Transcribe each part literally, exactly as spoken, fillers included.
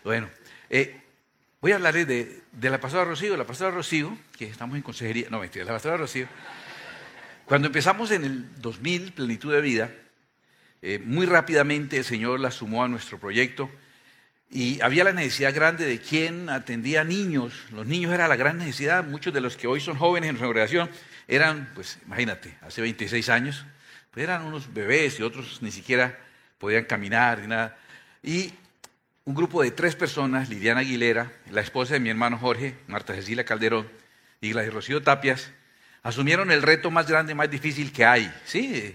Bueno, eh, voy a hablarles de, de la pastora Rocío. La pastora Rocío, que estamos en consejería, no mentira, la pastora Rocío. Cuando empezamos en el dos mil, Plenitud de Vida, eh, muy rápidamente el Señor la sumó a nuestro proyecto y había la necesidad grande de quien atendía a niños. Los niños era la gran necesidad. Muchos de los que hoy son jóvenes en nuestra congregación eran, pues imagínate, hace veintiséis años, pues eran unos bebés y otros ni siquiera podían caminar ni nada. Y un grupo de tres personas, Liliana Aguilera, la esposa de mi hermano Jorge, Marta Cecilia Calderón y Gladys Rocío Tapias, asumieron el reto más grande, más difícil que hay, ¿sí?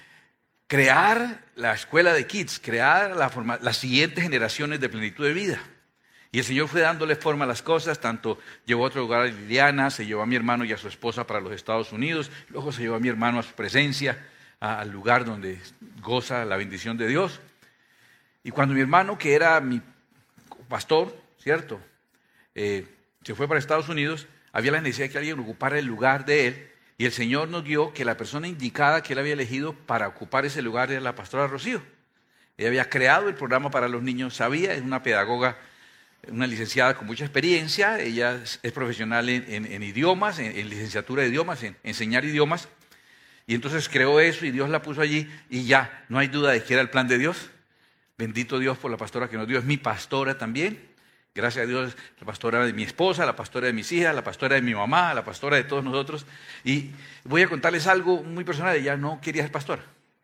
Crear la escuela de kids, crear la forma, las siguientes generaciones de Plenitud de Vida. Y el Señor fue dándole forma a las cosas, tanto llevó a otro lugar a Liliana, se llevó a mi hermano y a su esposa para los Estados Unidos, luego se llevó a mi hermano a su presencia, a, al lugar donde goza la bendición de Dios. Y cuando mi hermano, que era mi pastor, ¿cierto?, eh, se fue para Estados Unidos, había la necesidad de que alguien ocupara el lugar de él, y el Señor nos dio que la persona indicada que él había elegido para ocupar ese lugar era la pastora Rocío. Ella había creado el programa para los niños, sabía, es una pedagoga, una licenciada con mucha experiencia, ella es, es profesional en, en, en idiomas, en, en licenciatura de idiomas, en enseñar idiomas, y entonces creó eso y Dios la puso allí, y ya, no hay duda de que era el plan de Dios. Bendito Dios por la pastora que nos dio, es mi pastora también. Gracias a Dios, la pastora de mi esposa, la pastora de mis hijas, la pastora de mi mamá, la pastora de todos nosotros. Y voy a contarles algo muy personal, ella no quería ser pastora.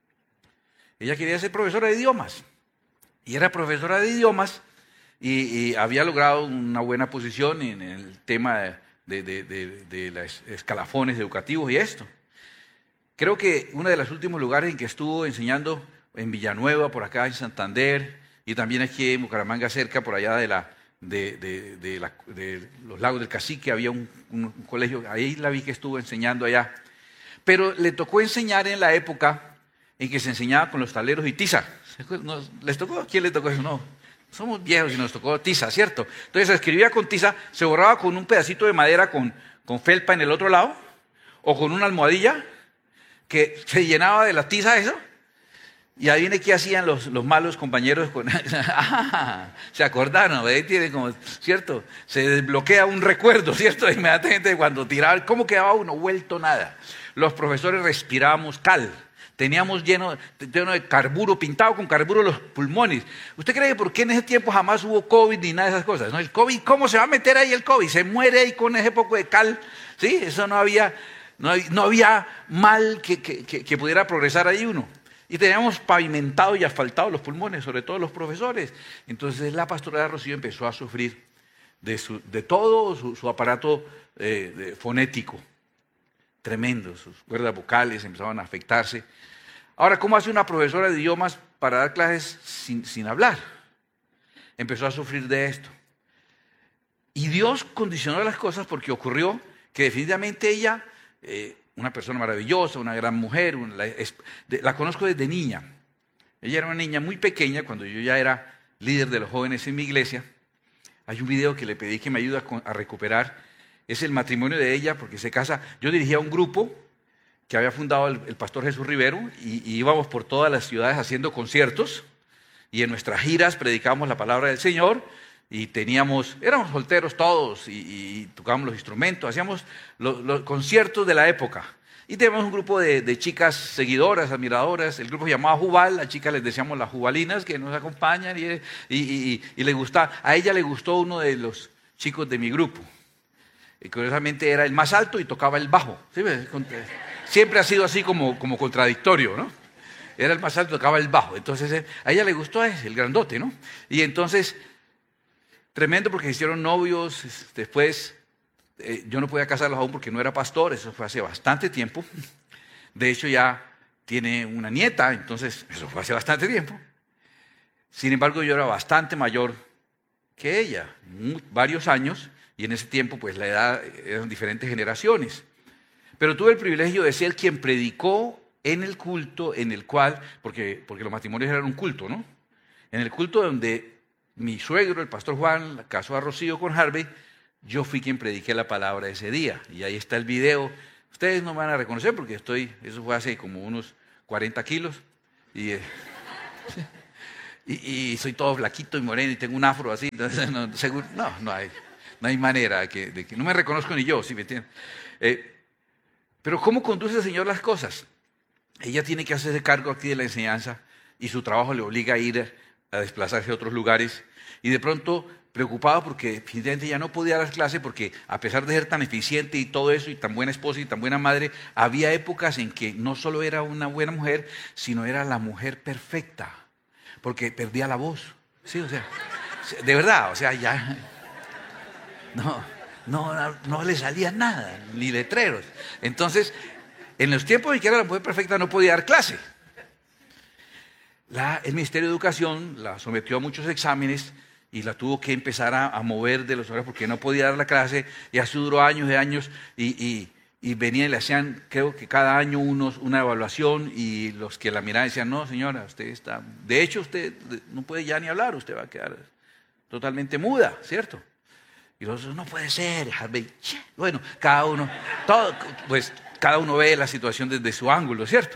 Ella quería ser profesora de idiomas. Y era profesora de idiomas y, y había logrado una buena posición en el tema de, de, de, de los escalafones educativos y esto. Creo que uno de los últimos lugares en que estuvo enseñando en Villanueva, por acá en Santander, y también aquí en Bucaramanga, cerca, por allá de, la, de, de, de, la, de los Lagos del Cacique, había un, un, un colegio, ahí la vi que estuvo enseñando allá. Pero le tocó enseñar en la época en que se enseñaba con los tableros y tiza. ¿Les tocó? ¿A quién le tocó eso? No, somos viejos y nos tocó tiza, ¿cierto? Entonces se escribía con tiza, se borraba con un pedacito de madera con, con felpa en el otro lado, o con una almohadilla que se llenaba de la tiza eso. Y ahí viene qué hacían los, los malos compañeros. Con... ah, se acordaron, ahí tiene como, ¿cierto? Se desbloquea un recuerdo, ¿cierto? Inmediatamente cuando tiraban, ¿cómo quedaba uno? Vuelto nada. Los profesores respirábamos cal, teníamos lleno, lleno de carburo, pintado con carburo los pulmones. ¿Usted cree que por qué en ese tiempo jamás hubo COVID ni nada de esas cosas? ¿No? El COVID, ¿cómo se va a meter ahí el COVID? Se muere ahí con ese poco de cal, ¿sí? Eso no había, no, no había mal que, que, que, que pudiera progresar ahí uno. Y teníamos pavimentado y asfaltado los pulmones, sobre todo los profesores. Entonces la pastora de Rocío empezó a sufrir de, su, de todo su, su aparato eh, de, fonético. Tremendo, sus cuerdas vocales empezaban a afectarse. Ahora, ¿cómo hace una profesora de idiomas para dar clases sin, sin hablar? Empezó a sufrir de esto. Y Dios condicionó las cosas porque ocurrió que definitivamente ella... Eh, una persona maravillosa, una gran mujer, una, la, es, de, la conozco desde niña. Ella era una niña muy pequeña cuando yo ya era líder de los jóvenes en mi iglesia. Hay un video que le pedí que me ayude a, a recuperar. Es el matrimonio de ella porque se casa. Yo dirigía un grupo que había fundado el, el pastor Jesús Rivero y, y íbamos por todas las ciudades haciendo conciertos y en nuestras giras predicábamos la palabra del Señor. Y teníamos, éramos solteros todos y, y tocábamos los instrumentos, hacíamos los, los conciertos de la época. Y teníamos un grupo de, de chicas seguidoras, admiradoras, el grupo se llamaba Jubal, a chicas les decíamos las jubalinas que nos acompañan y, y, y, y le gustaba, a ella le gustó uno de los chicos de mi grupo. Y curiosamente era el más alto y tocaba el bajo. ¿Sí? Siempre ha sido así como, como contradictorio, ¿no? Era el más alto y tocaba el bajo. Entonces a ella le gustó ese, el grandote, ¿no? Y entonces... Tremendo porque se hicieron novios, después eh, yo no podía casarlos aún porque no era pastor, eso fue hace bastante tiempo. De hecho ya tiene una nieta, entonces eso fue hace bastante tiempo. Sin embargo yo era bastante mayor que ella, muy, varios años, y en ese tiempo pues la edad eran diferentes generaciones. Pero tuve el privilegio de ser quien predicó en el culto en el cual, porque, porque los matrimonios eran un culto, ¿no? En el culto donde... mi suegro, el pastor Juan, casó a Rocío con Harvey, yo fui quien prediqué la palabra ese día. Y ahí está el video. Ustedes no me van a reconocer porque estoy, eso fue hace como unos cuarenta kilos. Y, eh, y, y soy todo flaquito y moreno y tengo un afro así, entonces no, seguro, no, no hay, no hay manera de que, de que, no me reconozco ni yo, ¿sí me entienden? Eh, pero ¿cómo conduce el Señor las cosas? Ella tiene que hacerse cargo aquí de la enseñanza y su trabajo le obliga a ir a desplazarse a otros lugares y de pronto preocupada porque definitivamente ya no podía dar clase porque a pesar de ser tan eficiente y todo eso y tan buena esposa y tan buena madre, había épocas en que no solo era una buena mujer, sino era la mujer perfecta, porque perdía la voz. Sí, o sea, de verdad, o sea, ya no, no, no, no le salía nada, ni letreros. Entonces, en los tiempos en que era la mujer perfecta no podía dar clase. La, el Ministerio de Educación la sometió a muchos exámenes y la tuvo que empezar a, a mover de los horarios porque no podía dar la clase y así duró años y años y, y, y venían y le hacían, creo que cada año unos, una evaluación y los que la miraban decían, no señora, usted está, de hecho usted no puede ya ni hablar, usted va a quedar totalmente muda, ¿cierto? Y los otros, no puede ser, Harvey. Bueno, cada uno, todo, pues cada uno ve la situación desde su ángulo, ¿cierto?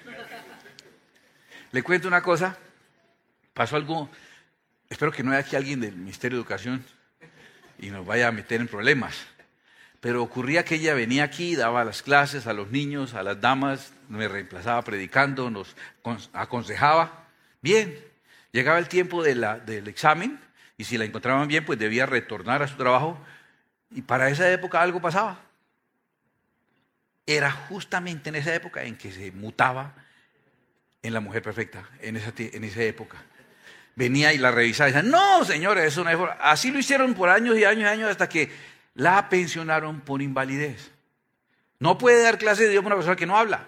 Le cuento una cosa, pasó algo, espero que no haya aquí alguien del Ministerio de Educación y nos vaya a meter en problemas, pero ocurría que ella venía aquí, daba las clases a los niños, a las damas, me reemplazaba predicando, nos aconsejaba, bien, llegaba el tiempo de la, del examen y si la encontraban bien, pues debía retornar a su trabajo y para esa época algo pasaba. Era justamente en esa época en que se mutaba en la mujer perfecta, en esa, en esa época. Venía y la revisaba y decía, no señora, eso no es. Así lo hicieron por años y años y años hasta que la pensionaron por invalidez. No puede dar clase de Dios a una persona que no habla.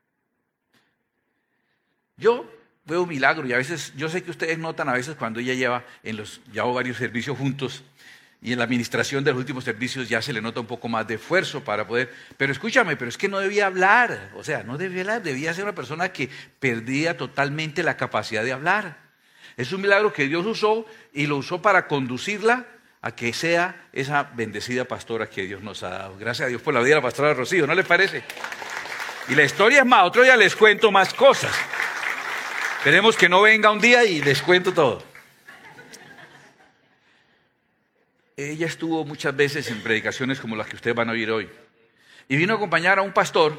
Yo veo un milagro y a veces, yo sé que ustedes notan a veces cuando ella lleva, en los, llevo varios servicios juntos y en la administración de los últimos servicios ya se le nota un poco más de esfuerzo para poder, pero escúchame, pero es que no debía hablar, o sea, no debía hablar, debía ser una persona que perdía totalmente la capacidad de hablar. Es un milagro que Dios usó y lo usó para conducirla a que sea esa bendecida pastora que Dios nos ha dado. Gracias a Dios por la vida de la pastora Rocío, ¿no les parece? Y la historia es más, otro día les cuento más cosas. Esperemos que no venga un día y les cuento todo. Ella estuvo muchas veces en predicaciones como las que ustedes van a oír hoy. Y vino a acompañar a un pastor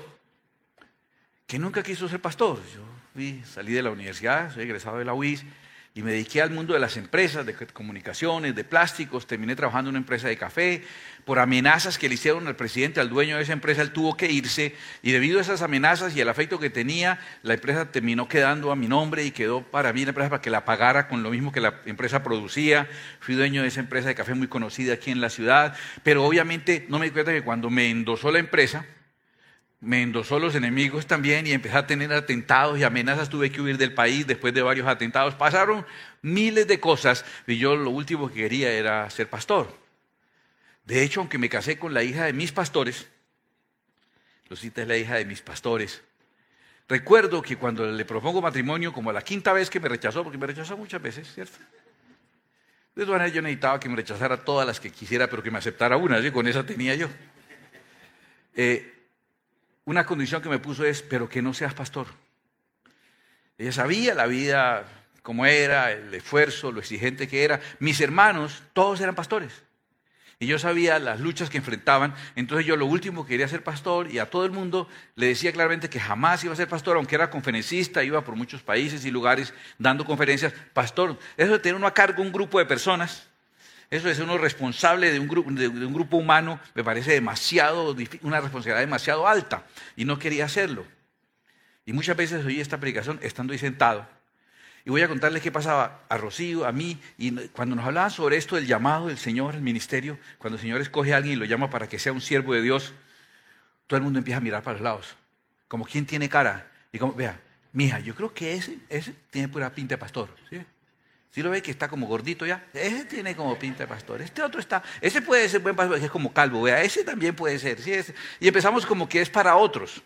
que nunca quiso ser pastor. Yo fui, salí de la universidad, soy egresado de la U I S y me dediqué al mundo de las empresas, de comunicaciones, de plásticos. Terminé trabajando en una empresa de café. Por amenazas que le hicieron al presidente, al dueño de esa empresa, él tuvo que irse. Y debido a esas amenazas y el afecto que tenía, la empresa terminó quedando a mi nombre y quedó para mí la empresa para que la pagara con lo mismo que la empresa producía. Fui dueño de esa empresa de café muy conocida aquí en la ciudad. Pero obviamente no me di cuenta que cuando me endosó la empresa, me endosó los enemigos también y empecé a tener atentados y amenazas, tuve que huir del país después de varios atentados. Pasaron miles de cosas y yo lo último que quería era ser pastor. De hecho, aunque me casé con la hija de mis pastores, Rosita es la hija de mis pastores, recuerdo que cuando le propongo matrimonio, como a la quinta vez que me rechazó, porque me rechazó muchas veces, ¿cierto? De todas maneras yo necesitaba que me rechazara todas las que quisiera, pero que me aceptara una, ¿sí? Con esa tenía yo. Eh, Una condición que me puso es, pero que no seas pastor. Ella sabía la vida como era, el esfuerzo, lo exigente que era. Mis hermanos, todos eran pastores. Y yo sabía las luchas que enfrentaban. Entonces yo lo último que quería ser pastor y a todo el mundo le decía claramente que jamás iba a ser pastor, aunque era conferencista, iba por muchos países y lugares dando conferencias. Pastor, eso de tener uno a cargo un grupo de personas, eso de ser uno responsable de un, grupo, de, de un grupo humano me parece demasiado, una responsabilidad demasiado alta y no quería hacerlo. Y muchas veces oí esta predicación estando ahí sentado y voy a contarles qué pasaba a Rocío, a mí, y cuando nos hablaban sobre esto del llamado del Señor, el ministerio, cuando el Señor escoge a alguien y lo llama para que sea un siervo de Dios, todo el mundo empieza a mirar para los lados, como quién tiene cara, y como, vea, mija, yo creo que ese, ese tiene pura pinta de pastor, ¿sí? ¿Sí lo ve que está como gordito ya? Ese tiene como pinta de pastor. Este otro está, ese puede ser buen pastor, es como calvo, vea, ese también puede ser. ¿Sí? Ese. Y empezamos como que es para otros.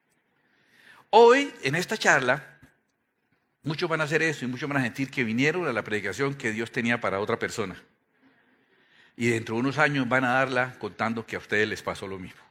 Hoy, en esta charla, muchos van a hacer eso y muchos van a sentir que vinieron a la predicación que Dios tenía para otra persona. Y dentro de unos años van a darla contando que a ustedes les pasó lo mismo.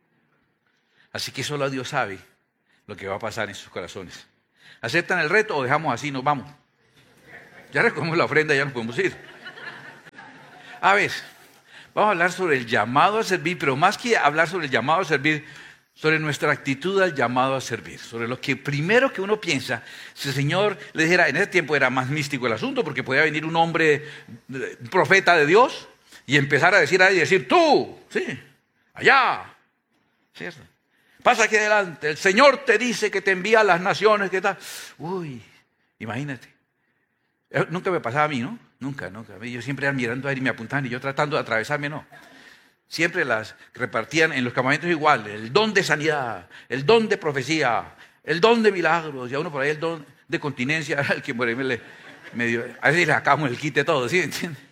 Así que solo Dios sabe lo que va a pasar en sus corazones. ¿Aceptan el reto o dejamos así y nos vamos? Ya recogemos la ofrenda, ya nos podemos ir. A ver, vamos a hablar sobre el llamado a servir, pero más que hablar sobre el llamado a servir, sobre nuestra actitud al llamado a servir, sobre lo que primero que uno piensa, si el Señor le dijera, en ese tiempo era más místico el asunto, porque podía venir un hombre, un profeta de Dios, y empezar a decir a él y decir, tú, sí, allá, ¿cierto? Pasa aquí adelante, el Señor te dice que te envía a las naciones, ¿qué tal? Uy, imagínate. Nunca me pasaba a mí, ¿no? Nunca, nunca. Yo siempre iba mirando a él y me apuntaban y yo tratando de atravesarme, no. Siempre las repartían en los campamentos igual, el don de sanidad, el don de profecía, el don de milagros, y a uno por ahí el don de continencia, el que por ahí me le, me dio, a veces le sacamos el quite todo, ¿sí? ¿Entiendes?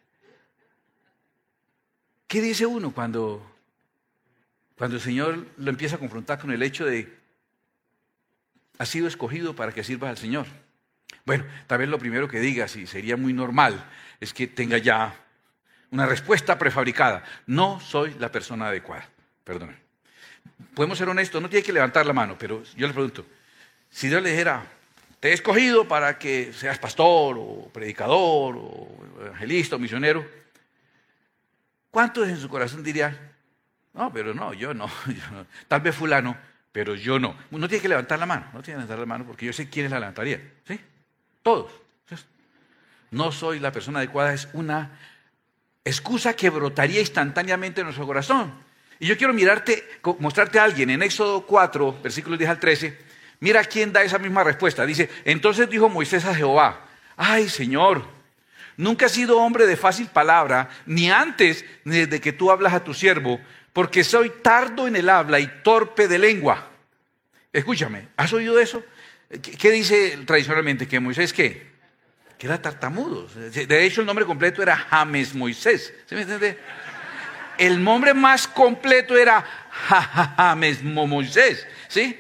¿Qué dice uno cuando, cuando el Señor lo empieza a confrontar con el hecho de, has sido escogido para que sirvas al Señor? Bueno, tal vez lo primero que digas, y sería muy normal, es que tenga ya una respuesta prefabricada. No soy la persona adecuada. Perdón. Podemos ser honestos, no tiene que levantar la mano, pero yo le pregunto, si Dios le dijera, te he escogido para que seas pastor, o predicador, o evangelista, o misionero, ¿cuántos en su corazón dirían, no, pero no, yo no, yo no. Tal vez fulano, pero yo no? No tiene que levantar la mano, no tiene que levantar la mano, porque yo sé quiénes la levantarían, ¿sí? Todos. No soy la persona adecuada, es una excusa que brotaría instantáneamente en nuestro corazón. Y yo quiero mirarte, mostrarte a alguien en Éxodo cuatro, versículos diez al trece. Mira quién da esa misma respuesta. Dice, entonces dijo Moisés a Jehová, ay Señor, nunca he sido hombre de fácil palabra, ni antes ni desde que tú hablas a tu siervo, porque soy tardo en el habla y torpe de lengua. Escúchame, ¿has oído eso? ¿Qué dice tradicionalmente? ¿Que Moisés qué? Que era tartamudo. De hecho, el nombre completo era James Moisés. ¿Sí me entiende? El nombre más completo era James Moisés. ¿Sí?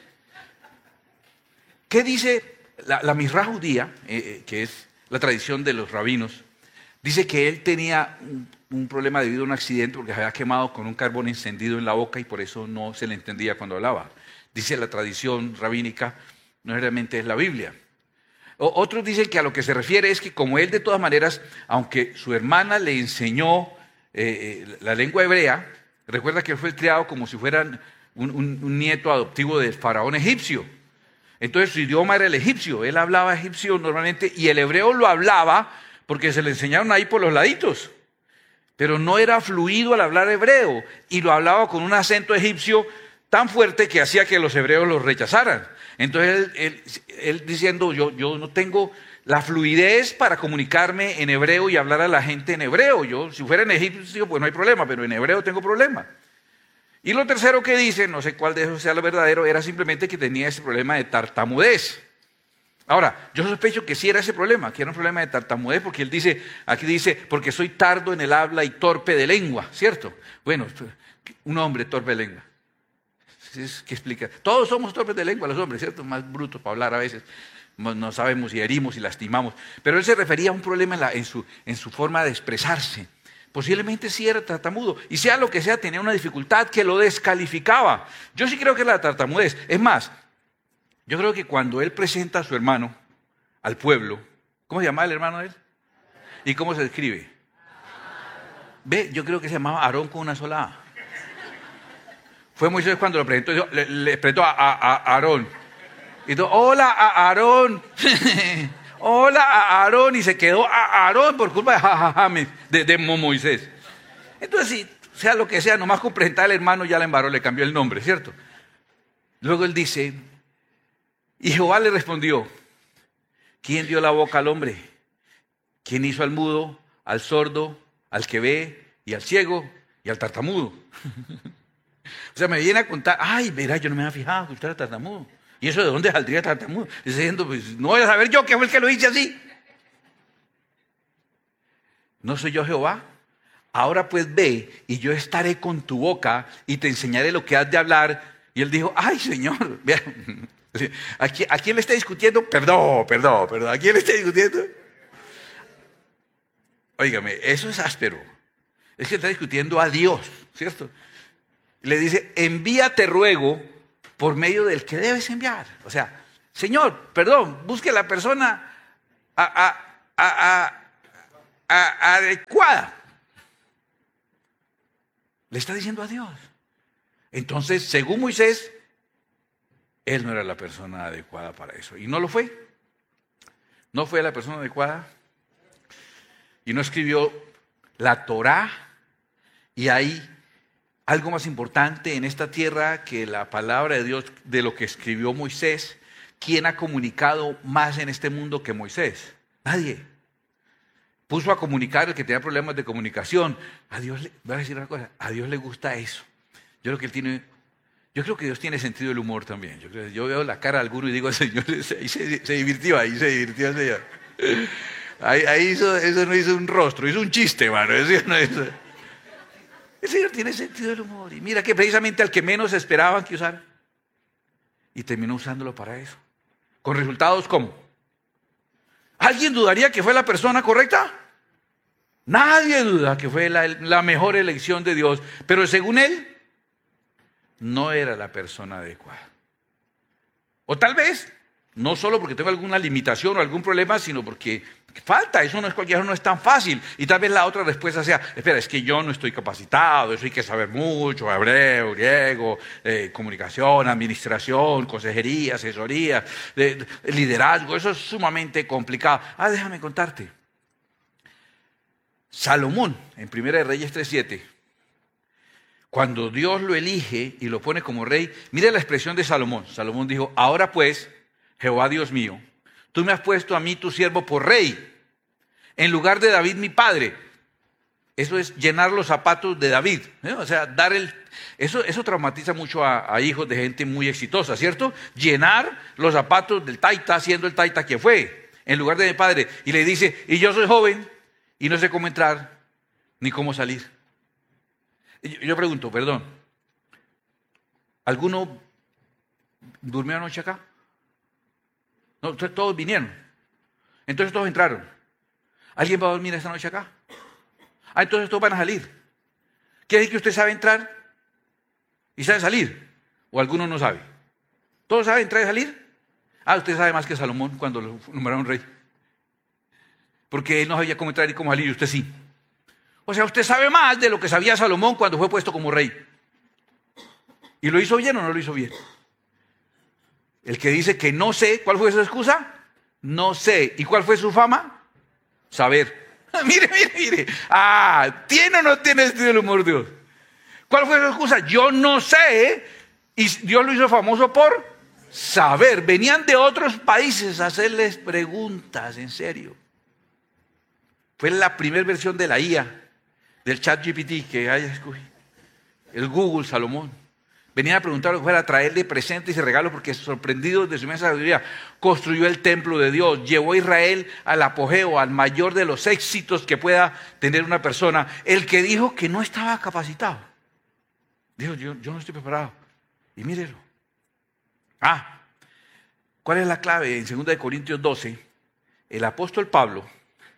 ¿Qué dice la, la Misra judía, eh, que es la tradición de los rabinos? Dice que él tenía un, un problema debido a un accidente porque se había quemado con un carbón encendido en la boca y por eso no se le entendía cuando hablaba. Dice la tradición rabínica, no realmente es la Biblia. O, otros dicen que a lo que se refiere es que como él de todas maneras, aunque su hermana le enseñó eh, la lengua hebrea, recuerda que él fue criado como si fuera un, un, un nieto adoptivo del faraón egipcio. Entonces su idioma era el egipcio, él hablaba egipcio normalmente y el hebreo lo hablaba porque se le enseñaron ahí por los laditos. Pero no era fluido al hablar hebreo y lo hablaba con un acento egipcio tan fuerte que hacía que los hebreos los rechazaran. Entonces él, él, él diciendo, yo, yo no tengo la fluidez para comunicarme en hebreo y hablar a la gente en hebreo. Yo, si fuera en egipcio, pues no hay problema, pero en hebreo tengo problema. Y lo tercero que dice, no sé cuál de esos sea lo verdadero, era simplemente que tenía ese problema de tartamudez. Ahora, yo sospecho que sí era ese problema, que era un problema de tartamudez, porque él dice, aquí dice, porque soy tardo en el habla y torpe de lengua, ¿cierto? Bueno, un hombre torpe de lengua. ¿Qué explica? Todos somos torpes de lengua, los hombres, ¿cierto? Más brutos para hablar a veces. No sabemos y herimos y lastimamos. Pero él se refería a un problema en, la, en, su, en su forma de expresarse. Posiblemente sí era tartamudo. Y sea lo que sea, tenía una dificultad que lo descalificaba. Yo sí creo que era la tartamudez. Es más, yo creo que cuando él presenta a su hermano al pueblo, ¿cómo se llamaba el hermano de él? ¿Y cómo se escribe? Ve, yo creo que se llamaba Aarón con una sola A. Fue Moisés cuando lo presentó, dijo, le, le presentó a, a, a Aarón. Y dijo, hola a Aarón. Hola a Aarón. Y se quedó a Aarón por culpa de James, de, de Moisés. Entonces, si sea lo que sea, nomás con presentar al hermano ya la embarró, le cambió el nombre, ¿cierto? Luego él dice, y Jehová le respondió, ¿quién dio la boca al hombre? ¿Quién hizo al mudo, al sordo, al que ve y al ciego y al tartamudo? O sea, me viene a contar, ay, verá, yo no me había fijado que usted era tartamudo. ¿Y eso de dónde saldría tartamudo? Diciendo, pues, no voy a saber yo que fue el que lo hice así. ¿No soy yo Jehová? Ahora pues ve, y yo estaré con tu boca, y te enseñaré lo que has de hablar. Y él dijo, ay, Señor, vea, ¿a quién, ¿a quién le está discutiendo? Perdón, perdón, perdón, ¿a quién le está discutiendo? Óigame, eso es áspero. Es que está discutiendo a Dios, ¿cierto? Le dice, envíate ruego por medio del que debes enviar. O sea, Señor, perdón, busque la persona a, a, a- a- a- adecuada. Le está diciendo a Dios. Entonces, según Moisés, él no era la persona adecuada para eso. Y no lo fue. No fue la persona adecuada. Y no escribió la Torá. Y hay algo más importante en esta tierra que la palabra de Dios, de lo que escribió Moisés. ¿Quién ha comunicado más en este mundo que Moisés? Nadie. Puso a comunicar el que tenía problemas de comunicación. A Dios le, voy a decir una cosa, a Dios le gusta eso. Yo creo que él tiene, yo creo que Dios tiene sentido del humor también. Yo, creo, yo veo la cara de alguno y digo, Señor, ahí se, se divirtió, ahí se divirtió el Señor. Ahí, ahí hizo, eso no hizo un rostro, hizo un chiste, mano. Eso no hizo. El Señor tiene sentido del humor. Y mira que precisamente al que menos esperaban que usara. Y terminó usándolo para eso. Con resultados como. ¿Alguien dudaría que fue la persona correcta? Nadie duda que fue la, la mejor elección de Dios. Pero según él, no era la persona adecuada. O tal vez, no solo porque tengo alguna limitación o algún problema, sino porque falta, eso no es cualquier, no es tan fácil. Y tal vez la otra respuesta sea, espera, es que yo no estoy capacitado, eso hay que saber mucho, hebreo, griego, eh, comunicación, administración, consejería, asesoría, de, de, liderazgo, eso es sumamente complicado. Ah, déjame contarte. Salomón, en Primera de Reyes tres siete, cuando Dios lo elige y lo pone como rey, mire la expresión de Salomón. Salomón dijo, ahora pues, Jehová Dios mío, tú me has puesto a mí, tu siervo, por rey, en lugar de David, mi padre. Eso es llenar los zapatos de David, ¿eh? O sea, dar el... Eso, eso traumatiza mucho a, a hijos de gente muy exitosa, ¿cierto? Llenar los zapatos del taita, siendo el taita quien fue, en lugar de mi padre. Y le dice, y yo soy joven, y no sé cómo entrar, ni cómo salir. Y yo, yo pregunto, perdón, ¿alguno durmió anoche acá? No, todos vinieron. Entonces todos entraron. ¿Alguien va a dormir esta noche acá? Ah, entonces todos van a salir. ¿Quiere decir que usted sabe entrar y sabe salir? ¿O alguno no sabe? ¿Todos saben entrar y salir? Ah, usted sabe más que Salomón cuando lo nombraron rey. Porque él no sabía cómo entrar y cómo salir y usted sí. O sea, usted sabe más de lo que sabía Salomón cuando fue puesto como rey. ¿Y lo hizo bien o no lo hizo bien? El que dice que no sé, ¿cuál fue su excusa? No sé. ¿Y cuál fue su fama? Saber. Mire, mire, mire. Ah, ¿tiene o no tiene sentido del humor Dios? ¿Cuál fue su excusa? Yo no sé. Y Dios lo hizo famoso por saber. Venían de otros países a hacerles preguntas, en serio. Fue la primera versión de la I A, del ChatGPT que haya escogido. El Google Salomón. Venían a preguntarle, fuera a traerle presentes y regalos porque sorprendidos de su inmensa sabiduría, construyó el templo de Dios, llevó a Israel al apogeo, al mayor de los éxitos que pueda tener una persona. El que dijo que no estaba capacitado. Dijo, yo, yo no estoy preparado. Y mírelo. Ah, ¿cuál es la clave? En segunda de Corintios doce, el apóstol Pablo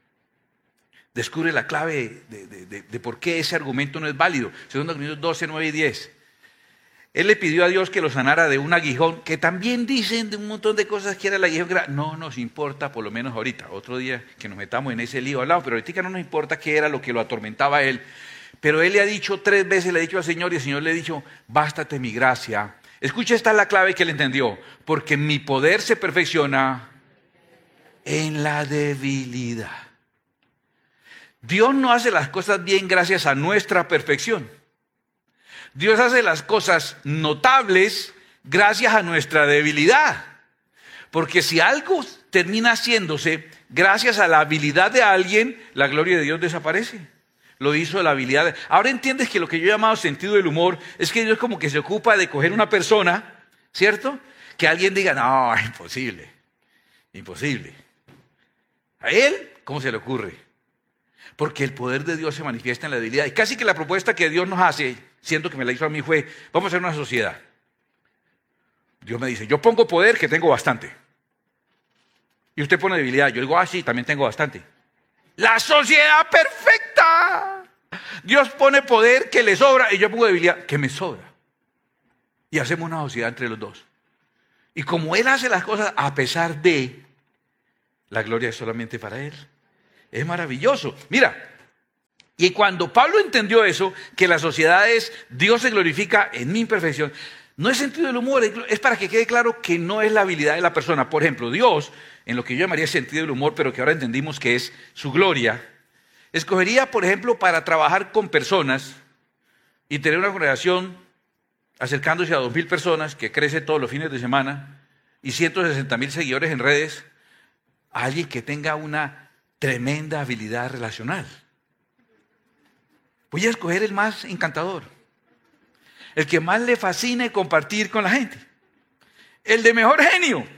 descubre la clave de, de, de, de por qué ese argumento no es válido. segunda de Corintios doce, nueve y diez. Él le pidió a Dios que lo sanara de un aguijón, que también dicen de un montón de cosas que era el aguijón. No nos importa, por lo menos ahorita. Otro día que nos metamos en ese lío al lado, pero ahorita no nos importa qué era lo que lo atormentaba a él. Pero él le ha dicho tres veces, le ha dicho al Señor, y el Señor le ha dicho, bástate mi gracia. Escucha, esta es la clave que él entendió. Porque mi poder se perfecciona en la debilidad. Dios no hace las cosas bien gracias a nuestra perfección. Dios hace las cosas notables gracias a nuestra debilidad. Porque si algo termina haciéndose gracias a la habilidad de alguien, la gloria de Dios desaparece. Lo hizo la habilidad. De... Ahora entiendes que lo que yo he llamado sentido del humor es que Dios como que se ocupa de coger una persona, ¿cierto? Que alguien diga, no, imposible, imposible. A él, ¿cómo se le ocurre? Porque el poder de Dios se manifiesta en la debilidad. Y casi que la propuesta que Dios nos hace, siento que me la hizo a mí, fue, vamos a hacer una sociedad. Dios me dice, yo pongo poder que tengo bastante. Y usted pone debilidad. Yo digo, ah, sí, también tengo bastante. La sociedad perfecta. Dios pone poder que le sobra y yo pongo debilidad que me sobra. Y hacemos una sociedad entre los dos. Y como Él hace las cosas a pesar de, la gloria es solamente para Él. Es maravilloso. Mira, y cuando Pablo entendió eso, que la sociedad es, Dios se glorifica en mi imperfección, no es sentido del humor, es para que quede claro que no es la habilidad de la persona. Por ejemplo, Dios, en lo que yo llamaría sentido del humor, pero que ahora entendimos que es su gloria, escogería, por ejemplo, para trabajar con personas y tener una congregación acercándose a dos mil personas, que crece todos los fines de semana, y ciento sesenta mil seguidores en redes, a alguien que tenga una tremenda habilidad relacional. Voy a escoger el más encantador, el que más le fascine compartir con la gente, el de mejor genio.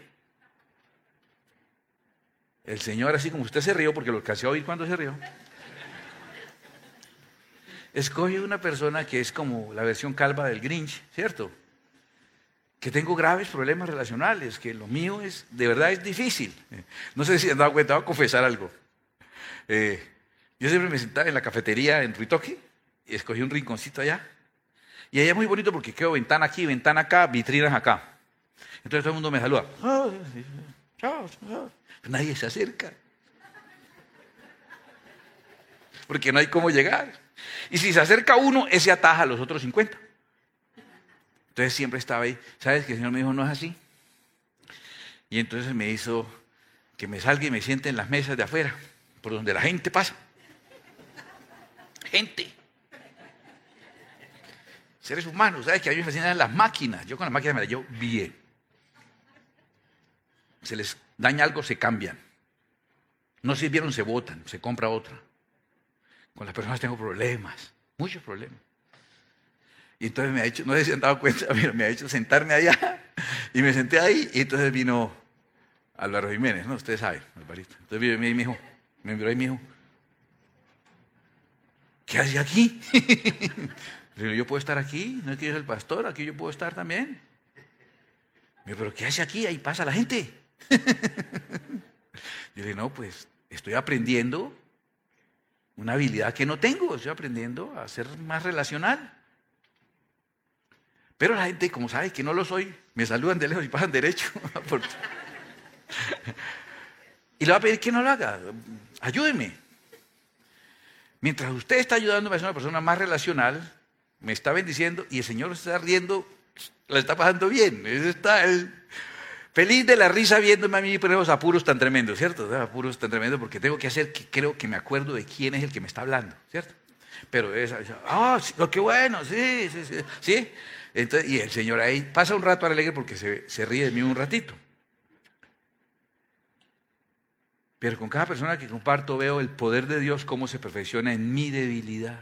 El Señor, así como usted se rió, porque lo alcancé a oír cuando se rió, escoge una persona que es como la versión calva del Grinch, ¿cierto? Que tengo graves problemas relacionales, que lo mío es, de verdad es difícil. No sé si han dado cuenta, voy a confesar algo. Eh, yo siempre me sentaba en la cafetería en Ruitoque y escogí un rinconcito allá. Y allá es muy bonito porque quedo ventana aquí, ventana acá, vitrinas acá. Entonces todo el mundo me saluda. Chao, chao. Nadie se acerca. Porque no hay cómo llegar. Y si se acerca uno, ese ataja a los otros cincuenta. Entonces siempre estaba ahí. ¿Sabes que el Señor me dijo, no es así? Y entonces me hizo que me salga y me siente en las mesas de afuera, por donde la gente pasa. Gente. Seres humanos, ¿sabes? Que a mí me fascinan las máquinas. Yo con las máquinas me las llevo bien. Se les daña algo, se cambian. No sirvieron, se botan, se compra otra. Con las personas tengo problemas, muchos problemas. Y entonces me ha hecho, no sé si han dado cuenta, pero me ha hecho sentarme allá. Y me senté ahí y entonces vino Álvaro Jiménez, ¿no? Ustedes saben, Alvarito. Entonces vino y me dijo, me miró y me dijo, ¿qué hace aquí? Le digo, yo puedo estar aquí, no es que yo soy el pastor, aquí yo puedo estar también. Me dijo, ¿pero qué hace aquí? Ahí pasa la gente. Yo le dije, no, pues estoy aprendiendo una habilidad que no tengo, estoy aprendiendo a ser más relacional. Pero la gente, como sabe que no lo soy, me saludan de lejos y pasan derecho. Y le va a pedir que no lo haga. Ayúdeme. Mientras usted está ayudándome a ser una persona más relacional, me está bendiciendo y el Señor está riendo, la está pasando bien. Ese está el feliz de la risa viéndome a mí por esos apuros tan tremendos, ¿cierto? Apuros tan tremendos porque tengo que hacer que creo que me acuerdo de quién es el que me está hablando, ¿cierto? Pero es, ah, sí, oh, qué bueno, sí, sí, sí, sí. Entonces, y el Señor ahí pasa un rato alegre porque se, se ríe de mí un ratito. Pero con cada persona que comparto veo el poder de Dios cómo se perfecciona en mi debilidad.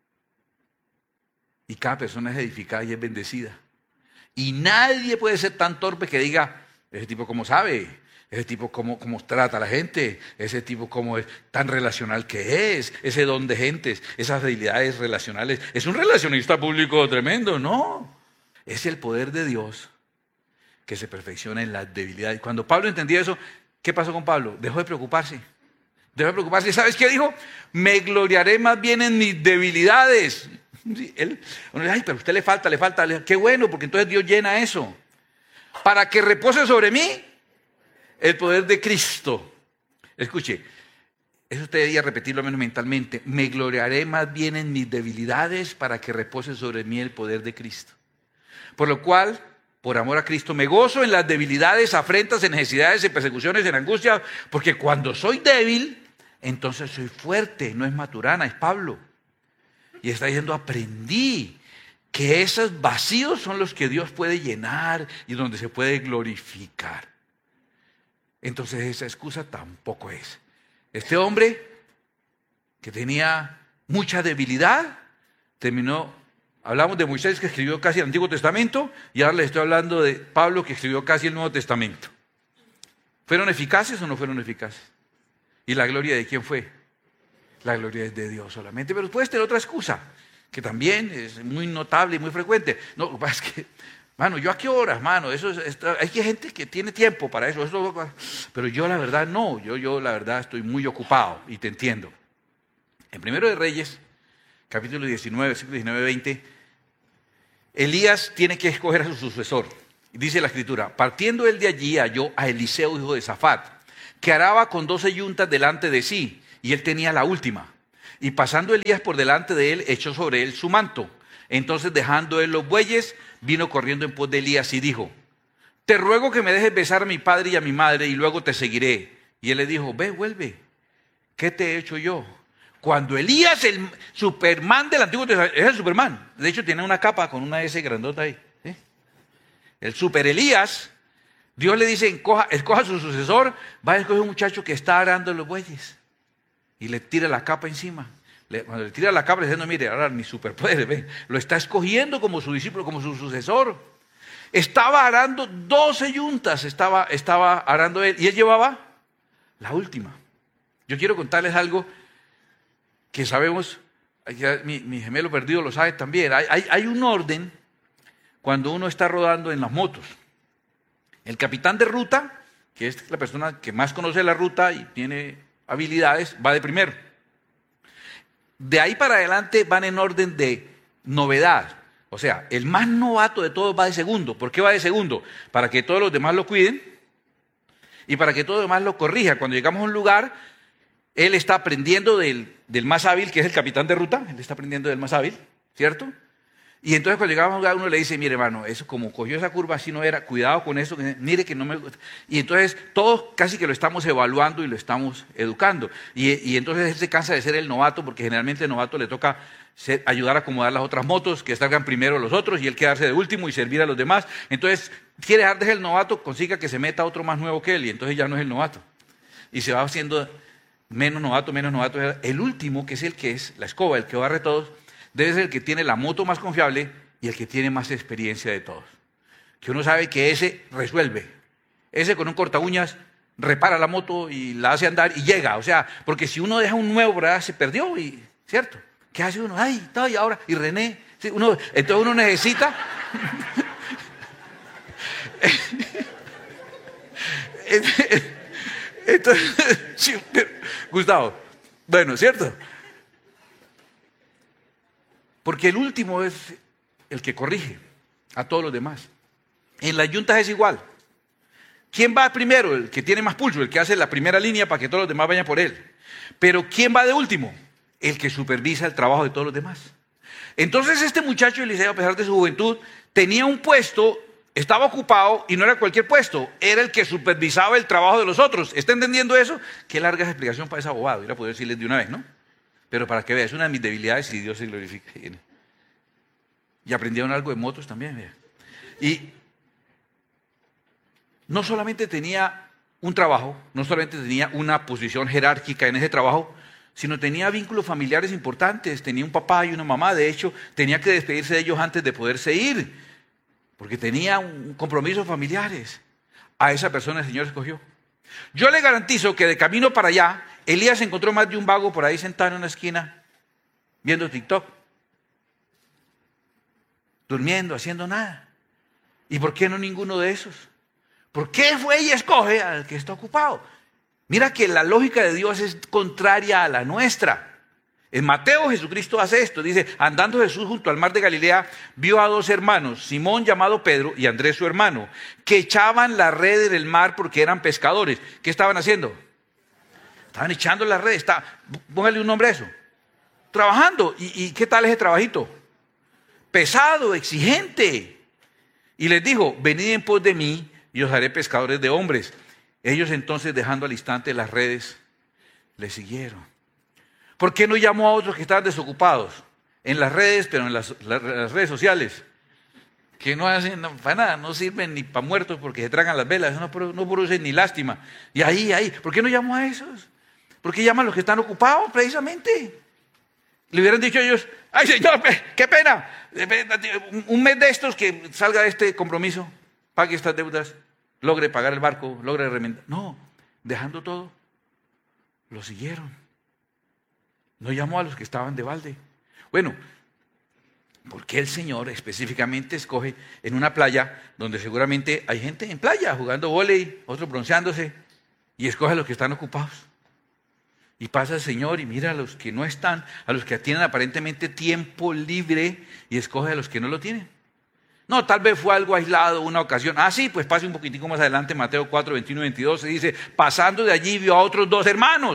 Y cada persona es edificada y es bendecida. Y nadie puede ser tan torpe que diga, ese tipo cómo sabe, ese tipo cómo, cómo trata a la gente, ese tipo cómo es tan relacional que es, ese don de gentes, esas habilidades relacionales. Es un relacionista público tremendo, no. Es el poder de Dios que se perfecciona en las debilidades. Cuando Pablo entendía eso, ¿qué pasó con Pablo? Dejó de preocuparse. Dejó de preocuparse. ¿Sabes qué dijo? Me gloriaré más bien en mis debilidades. Sí, él, uno dice, ay, pero a usted le falta, le falta. Le, qué bueno, porque entonces Dios llena eso. Para que repose sobre mí el poder de Cristo. Escuche, eso usted debería repetirlo menos mentalmente. Me gloriaré más bien en mis debilidades para que repose sobre mí el poder de Cristo. Por lo cual, por amor a Cristo, me gozo en las debilidades, afrentas, en necesidades, en persecuciones, en angustia, porque cuando soy débil, entonces soy fuerte. No es Maturana, es Pablo. Y está diciendo, aprendí que esos vacíos son los que Dios puede llenar y donde se puede glorificar. Entonces esa excusa tampoco es. Este hombre que tenía mucha debilidad, terminó, hablamos de Moisés que escribió casi el Antiguo Testamento y ahora les estoy hablando de Pablo que escribió casi el Nuevo Testamento. ¿Fueron eficaces o no fueron eficaces? ¿Y la gloria de quién fue? La gloria es de Dios solamente, pero puedes tener otra excusa, que también es muy notable y muy frecuente. No, lo que pasa es que, mano, ¿yo a qué horas, mano? Eso es, es, hay gente que tiene tiempo para eso, eso, pero yo la verdad no, yo, yo la verdad estoy muy ocupado y te entiendo. En Primero de Reyes, capítulo diecinueve, versículos diecinueve a veinte, Elías tiene que escoger a su sucesor. Dice la Escritura, partiendo él de allí halló a Eliseo, hijo de Safat, que araba con doce yuntas delante de sí, y él tenía la última. Y pasando Elías por delante de él, echó sobre él su manto. Entonces, dejando él los bueyes, vino corriendo en pos de Elías y dijo: te ruego que me dejes besar a mi padre y a mi madre, y luego te seguiré. Y él le dijo: ve, vuelve. ¿Qué te he hecho yo? Cuando Elías, el Superman del Antiguo Testamento, es el Superman. De hecho, tiene una capa con una S grandota ahí. ¿Sí? El Super Elías, Dios le dice: escoja, escoja a su sucesor, va a escoger un muchacho que está arando los bueyes. Y le tira la capa encima. Le, cuando le tira la capa, le dice: no, mire, ahora mi superpoder, ve, lo está escogiendo como su discípulo, como su sucesor. Estaba arando doce yuntas, estaba, estaba arando él, y él llevaba la última. Yo quiero contarles algo que sabemos, mi, mi gemelo perdido lo sabe también. Hay, hay, hay un orden cuando uno está rodando en las motos. El capitán de ruta, que es la persona que más conoce la ruta y tiene habilidades, va de primero. De ahí para adelante van en orden de novedad. O sea, el más novato de todos va de segundo. ¿Por qué va de segundo? Para que todos los demás lo cuiden y para que todos los demás lo corrijan. Cuando llegamos a un lugar, él está aprendiendo del, del más hábil, que es el capitán de ruta. Él está aprendiendo del más hábil, ¿cierto? Y entonces cuando llegamos a un lugar, uno le dice: mire, hermano, eso como cogió esa curva, así no era, cuidado con eso, mire que no me gusta. Y entonces todos casi que lo estamos evaluando y lo estamos educando. Y, y entonces él se cansa de ser el novato, porque generalmente el novato le toca ser, ayudar a acomodar las otras motos, que salgan primero los otros y él quedarse de último y servir a los demás. Entonces quiere dejar de ser el novato, consiga que se meta otro más nuevo que él, y entonces ya no es el novato. Y se va haciendo menos novato, menos novato. El último, que es el que es la escoba, el que barre todos, debe ser el que tiene la moto más confiable y el que tiene más experiencia de todos. Que uno sabe que ese resuelve. Ese con un corta uñas repara la moto y la hace andar y llega. O sea, porque si uno deja un nuevo por allá, se perdió, y ¿cierto? ¿Qué hace uno? Ay, está, y ahora, y René. Sí, uno, entonces uno necesita... entonces, sí, Gustavo, bueno, ¿cierto? Porque el último es el que corrige a todos los demás. En las yuntas es igual. ¿Quién va primero? El que tiene más pulso, el que hace la primera línea para que todos los demás vayan por él. Pero ¿quién va de último? El que supervisa el trabajo de todos los demás. Entonces este muchacho Eliseo, a pesar de su juventud, tenía un puesto, estaba ocupado, y no era cualquier puesto, era el que supervisaba el trabajo de los otros. ¿Está entendiendo eso? Qué larga es explicación para ese abogado, hubiera podido decirles de una vez, ¿no? Pero para que vean, es una de mis debilidades y Dios se glorifique. Y aprendieron algo de motos también. Mira. Y no solamente tenía un trabajo, no solamente tenía una posición jerárquica en ese trabajo, sino tenía vínculos familiares importantes. Tenía un papá y una mamá. De hecho, tenía que despedirse de ellos antes de poderse ir, porque tenía un compromisos familiares. A esa persona el Señor escogió. Yo le garantizo que de camino para allá, Elías encontró más de un vago por ahí sentado en una esquina, viendo TikTok, durmiendo, haciendo nada. ¿Y por qué no ninguno de esos? ¿Por qué fue y escoge al que está ocupado? Mira que la lógica de Dios es contraria a la nuestra. En Mateo Jesucristo hace esto, dice: andando Jesús junto al mar de Galilea, vio a dos hermanos, Simón llamado Pedro y Andrés su hermano, que echaban la red en el mar porque eran pescadores. ¿Qué estaban haciendo? Estaban echando la red. Está, póngale un nombre a eso. Trabajando. ¿Y, y qué tal ese trabajito? Pesado, exigente. Y les dijo: venid en pos de mí y os haré pescadores de hombres. Ellos entonces, dejando al instante las redes, le siguieron. ¿Por qué no llamó a otros que estaban desocupados? En las redes, pero en las, las, las redes sociales, que no hacen para nada, no sirven ni para muertos porque se tragan las velas, no, no producen ni lástima. Y ahí, ahí, ¿por qué no llamó a esos? ¿Por qué llaman a los que están ocupados precisamente? Le hubieran dicho ellos: ay, Señor, qué pena, un mes de estos que salga de este compromiso, pague estas deudas, logre pagar el barco, logre remendar. No, dejando todo, lo siguieron. No llamó a los que estaban de balde. Bueno, ¿por qué el Señor específicamente escoge en una playa donde seguramente hay gente en playa jugando vóley, otros bronceándose, y escoge a los que están ocupados? Y pasa el Señor y mira a los que no están, a los que tienen aparentemente tiempo libre, y escoge a los que no lo tienen. No, tal vez fue algo aislado, una ocasión. Ah, sí, pues pase un poquitico más adelante, Mateo cuatro, veintiuno y veintidós, se dice: pasando de allí vio a otros dos hermanos.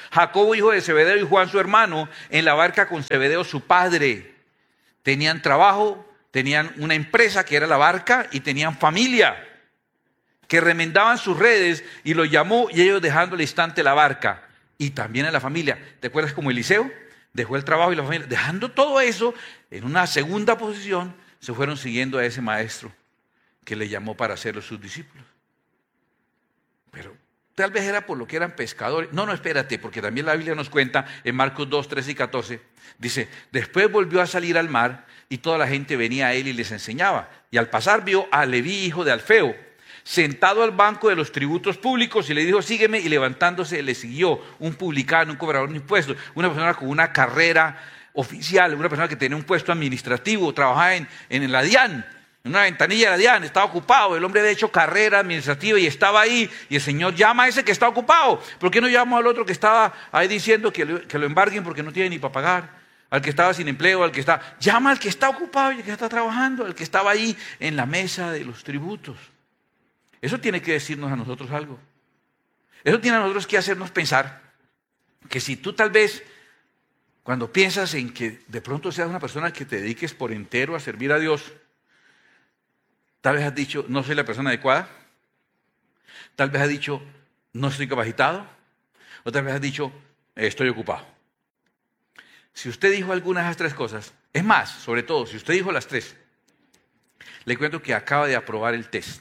Jacobo, hijo de Zebedeo, y Juan, su hermano, en la barca con Zebedeo, su padre. Tenían trabajo, tenían una empresa que era la barca y tenían familia que remendaban sus redes, y los llamó, y ellos dejando al instante la barca y también a la familia. ¿Te acuerdas como Eliseo? Dejó el trabajo y la familia. Dejando todo eso en una segunda posición, se fueron siguiendo a ese maestro que le llamó para hacerlos sus discípulos. Pero tal vez era por lo que eran pescadores. No, no, espérate, porque también la Biblia nos cuenta en Marcos dos, trece y catorce. Dice, después volvió a salir al mar y toda la gente venía a él y les enseñaba. Y al pasar vio a Leví, hijo de Alfeo, sentado al banco de los tributos públicos, y le dijo, sígueme, y levantándose le siguió un publicano, un cobrador de impuestos, una persona con una carrera oficial, una persona que tenía un puesto administrativo, trabajaba en, en la DIAN, en una ventanilla de la DIAN, estaba ocupado, el hombre había hecho carrera administrativa y estaba ahí, y el Señor llama a ese que está ocupado. ¿Por qué no llamó al otro que estaba ahí diciendo que lo, que lo embarguen porque no tiene ni para pagar? Al que estaba sin empleo, al que está... Llama al que está ocupado y al que está trabajando, al que estaba ahí en la mesa de los tributos. Eso tiene que decirnos a nosotros algo. Eso tiene a nosotros que hacernos pensar que si tú tal vez, cuando piensas en que de pronto seas una persona que te dediques por entero a servir a Dios, tal vez has dicho, no soy la persona adecuada. Tal vez has dicho, no estoy capacitado. O tal vez has dicho, estoy ocupado. Si usted dijo alguna de esas tres cosas, es más, sobre todo, si usted dijo las tres, le cuento que acaba de aprobar el test.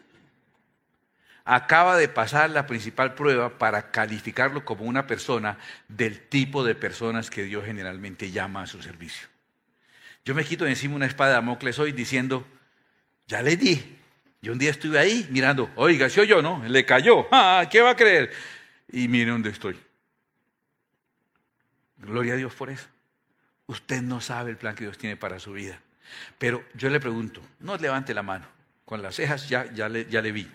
Acaba de pasar la principal prueba para calificarlo como una persona del tipo de personas que Dios generalmente llama a su servicio. Yo me quito de encima una espada de Damocles hoy diciendo, ya le di. Yo un día estuve ahí mirando, oiga, si yo no, le cayó, ah, ¿qué va a creer? Y mire dónde estoy. Gloria a Dios por eso. Usted no sabe el plan que Dios tiene para su vida. Pero yo le pregunto, no levante la mano, con las cejas ya, ya, le, ya le vi.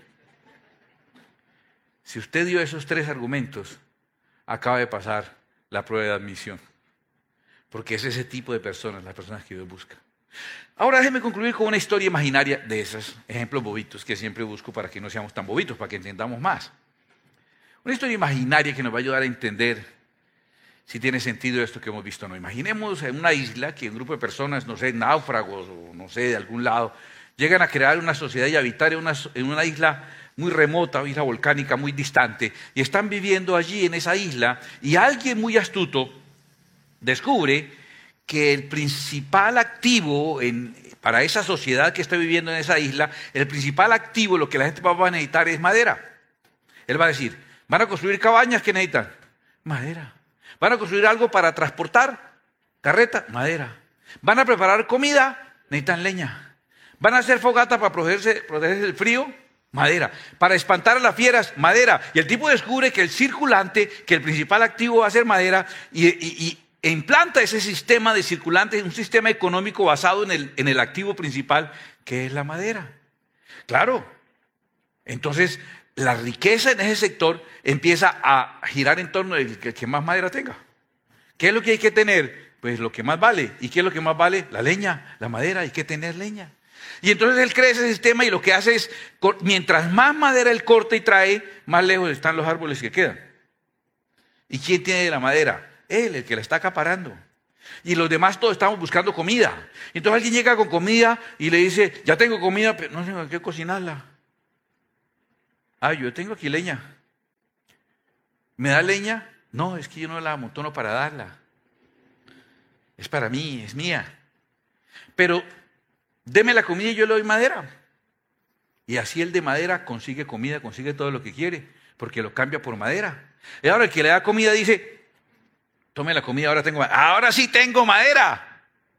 Si usted dio esos tres argumentos, acaba de pasar la prueba de admisión. Porque es ese tipo de personas, las personas que Dios busca. Ahora déjeme concluir con una historia imaginaria de esos ejemplos bobitos que siempre busco para que no seamos tan bobitos, para que entendamos más. Una historia imaginaria que nos va a ayudar a entender si tiene sentido esto que hemos visto o no. Imaginemos en una isla que un grupo de personas, no sé, náufragos o no sé, de algún lado, llegan a crear una sociedad y habitar en una, en una isla muy remota, una isla volcánica muy distante, y están viviendo allí en esa isla, y alguien muy astuto descubre que el principal activo en, para esa sociedad que está viviendo en esa isla, el principal activo, lo que la gente va a necesitar es madera. Él va a decir, ¿van a construir cabañas? ¿Qué necesitan? Madera. ¿Van a construir algo para transportar? Carreta, madera. ¿Van a preparar comida? Necesitan leña. ¿Van a hacer fogata para protegerse, protegerse del frío? Madera. Para espantar a las fieras, madera. Y el tipo descubre que el circulante, que el principal activo va a ser madera, y, y, y implanta ese sistema de circulante, un sistema económico basado en el, en el activo principal, que es la madera. Claro. Entonces, la riqueza en ese sector empieza a girar en torno del que, que más madera tenga. ¿Qué es lo que hay que tener? Pues lo que más vale. ¿Y qué es lo que más vale? La leña, la madera, hay que tener leña. Y entonces él crea ese sistema y lo que hace es, mientras más madera él corta y trae, más lejos están los árboles que quedan. ¿Y quién tiene la madera? Él, el que la está acaparando. Y los demás todos estamos buscando comida. Entonces alguien llega con comida y le dice, ya tengo comida, pero no tengo que cocinarla. Ah, yo tengo aquí leña. ¿Me da leña? No, es que yo no la amontono para darla. Es para mí, es mía. Pero deme la comida y yo le doy madera. Y así el de madera consigue comida, consigue todo lo que quiere, porque lo cambia por madera. Y ahora el que le da comida dice, tome la comida, ahora tengo madera. Ahora sí tengo madera.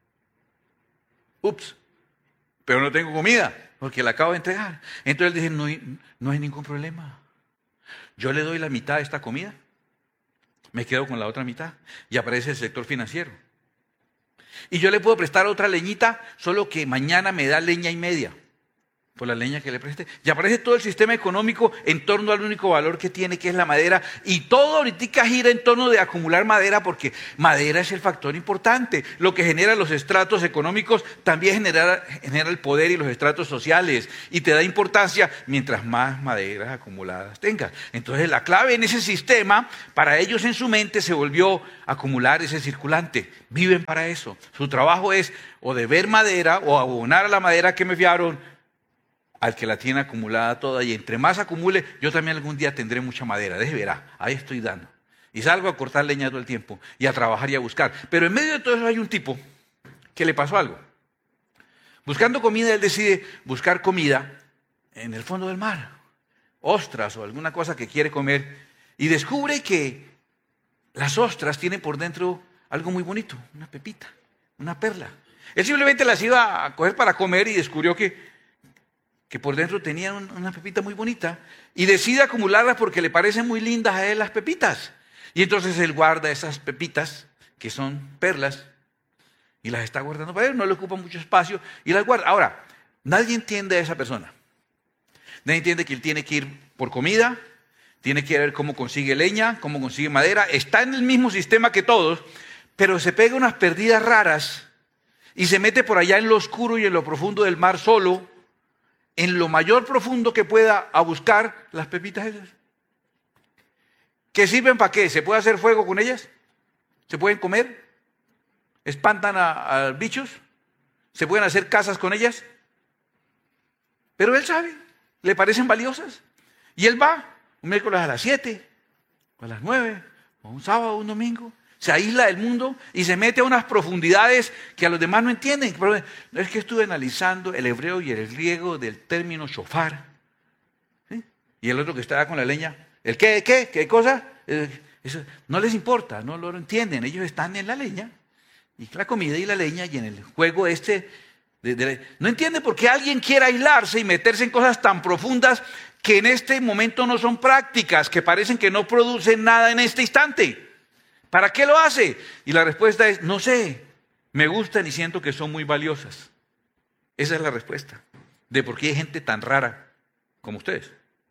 Ups, pero no tengo comida, porque la acabo de entregar. Entonces él dice, no hay, no hay ningún problema. Yo le doy la mitad de esta comida, me quedo con la otra mitad, y aparece el sector financiero. Y yo le puedo prestar otra leñita, solo que mañana me da leña y media. por la leña que le preste. Y aparece todo el sistema económico en torno al único valor que tiene, que es la madera. Y todo ahorita gira en torno de acumular madera, porque madera es el factor importante. Lo que genera los estratos económicos también genera, genera el poder y los estratos sociales. Y te da importancia mientras más maderas acumuladas tengas. Entonces la clave en ese sistema, para ellos en su mente se volvió acumular ese circulante. Viven para eso. Su trabajo es o deber madera o abonar a la madera que me fiaron al que la tiene acumulada toda, y entre más acumule, yo también algún día tendré mucha madera, deje verá, ahí estoy dando. Y salgo a cortar leña todo el tiempo, y a trabajar y a buscar. Pero en medio de todo eso hay un tipo que le pasó algo. Buscando comida, él decide buscar comida en el fondo del mar, ostras o alguna cosa que quiere comer, y descubre que las ostras tienen por dentro algo muy bonito, una pepita, una perla. Él simplemente las iba a coger para comer y descubrió que que por dentro tenían una pepita muy bonita, y decide acumularlas porque le parecen muy lindas a él las pepitas. Y entonces él guarda esas pepitas, que son perlas, y las está guardando para él, no le ocupa mucho espacio, y las guarda. Ahora, nadie entiende a esa persona. Nadie entiende que él tiene que ir por comida, tiene que ver cómo consigue leña, cómo consigue madera, está en el mismo sistema que todos, pero se pega unas perdidas raras, y se mete por allá en lo oscuro y en lo profundo del mar solo, en lo mayor profundo que pueda, a buscar las pepitas esas. ¿Qué sirven para qué? ¿Se puede hacer fuego con ellas? ¿Se pueden comer? ¿Espantan a, a bichos? ¿Se pueden hacer casas con ellas? Pero él sabe, le parecen valiosas. Y él va un miércoles a las siete, o a las nueve, o un sábado, o un domingo. Se aísla del mundo y se mete a unas profundidades que a los demás no entienden. Pero es que estuve analizando el hebreo y el griego del término shofar. ¿Sí? Y el otro que estaba con la leña, ¿el qué? ¿Qué? ¿Qué cosa? Eh, eso no les importa, no lo entienden. Ellos están en la leña, y la comida y la leña, y en el juego este. De, de, no entienden por qué alguien quiere aislarse y meterse en cosas tan profundas que en este momento no son prácticas, que parecen que no producen nada en este instante. ¿Para qué lo hace? Y la respuesta es, no sé, me gustan y siento que son muy valiosas. Esa es la respuesta de por qué hay gente tan rara como ustedes.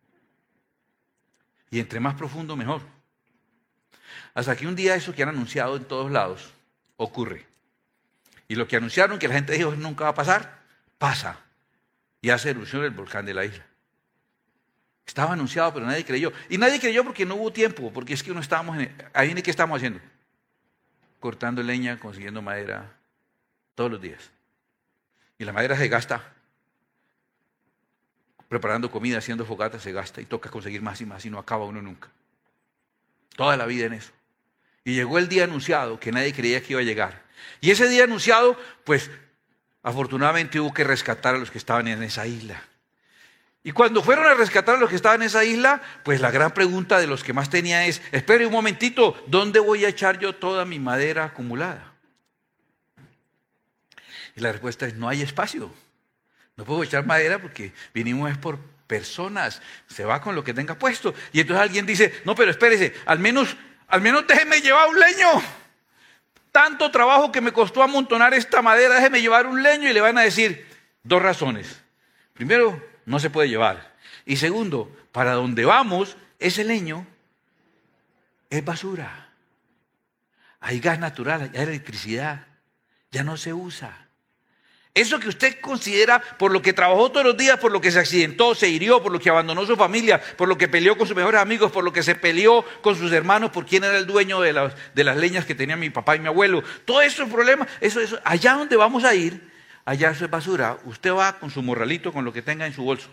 Y entre más profundo, mejor. Hasta que un día eso que han anunciado en todos lados ocurre. Y lo que anunciaron que la gente dijo nunca va a pasar, pasa. Y hace erupción el volcán de la isla. Estaba anunciado, pero nadie creyó. Y nadie creyó porque no hubo tiempo, porque es que no estábamos en... Ahí ni qué estamos haciendo. Cortando leña, consiguiendo madera, todos los días. Y la madera se gasta. Preparando comida, haciendo fogatas, se gasta. Y toca conseguir más y más, y no acaba uno nunca. Toda la vida en eso. Y llegó el día anunciado, que nadie creía que iba a llegar. Y ese día anunciado, pues, afortunadamente hubo que rescatar a los que estaban en esa isla. Y cuando fueron a rescatar a los que estaban en esa isla, pues la gran pregunta de los que más tenía es, espere un momentito, ¿dónde voy a echar yo toda mi madera acumulada? Y la respuesta es, no hay espacio. No puedo echar madera porque vinimos es por personas. Se va con lo que tenga puesto. Y entonces alguien dice, no, pero espérese, al menos, al menos déjeme llevar un leño. Tanto trabajo que me costó amontonar esta madera, déjeme llevar un leño. Y le van a decir dos razones. Primero, no se puede llevar. Y segundo, para donde vamos, ese leño es basura. Hay gas natural, hay electricidad, ya no se usa. Eso que usted considera por lo que trabajó todos los días, por lo que se accidentó, se hirió, por lo que abandonó su familia, por lo que peleó con sus mejores amigos, por lo que se peleó con sus hermanos, por quién era el dueño de las, de las leñas que tenía mi papá y mi abuelo. Todo eso es problema. Eso, eso, allá donde vamos a ir, allá eso es basura. Usted va con su morralito, con lo que tenga en su bolso.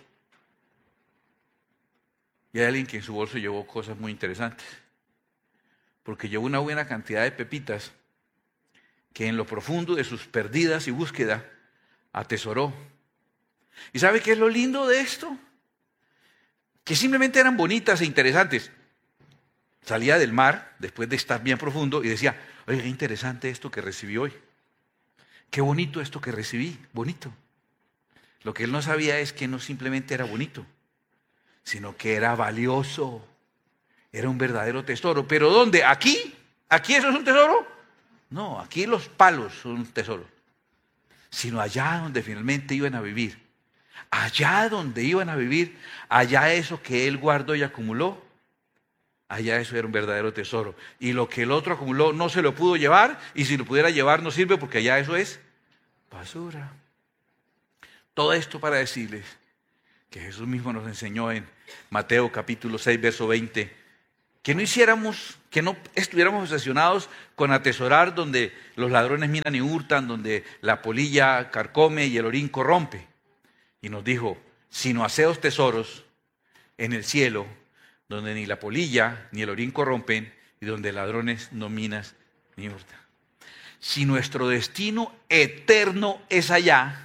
Y hay alguien que en su bolso llevó cosas muy interesantes. Porque llevó una buena cantidad de pepitas que en lo profundo de sus perdidas y búsqueda atesoró. ¿Y sabe qué es lo lindo de esto? Que simplemente eran bonitas e interesantes. Salía del mar, después de estar bien profundo, y decía, oye, qué interesante esto que recibí hoy. Qué bonito esto que recibí, bonito. Lo que él no sabía es que no simplemente era bonito, sino que era valioso. Era un verdadero tesoro. ¿Pero dónde? ¿Aquí? ¿Aquí eso es un tesoro? No, aquí los palos son un tesoro. Sino allá donde finalmente iban a vivir. Allá donde iban a vivir, allá eso que él guardó y acumuló, allá eso era un verdadero tesoro. Y lo que el otro acumuló no se lo pudo llevar, y si lo pudiera llevar no sirve porque allá eso es basura. Todo esto para decirles que Jesús mismo nos enseñó en Mateo capítulo seis, verso veinte, que no hiciéramos, que no estuviéramos obsesionados con atesorar donde los ladrones minan y hurtan, donde la polilla carcome y el orín corrompe. Y nos dijo, sino haceos tesoros en el cielo, donde ni la polilla ni el orín corrompen y donde ladrones no minan ni hurtan. Si nuestro destino eterno es allá,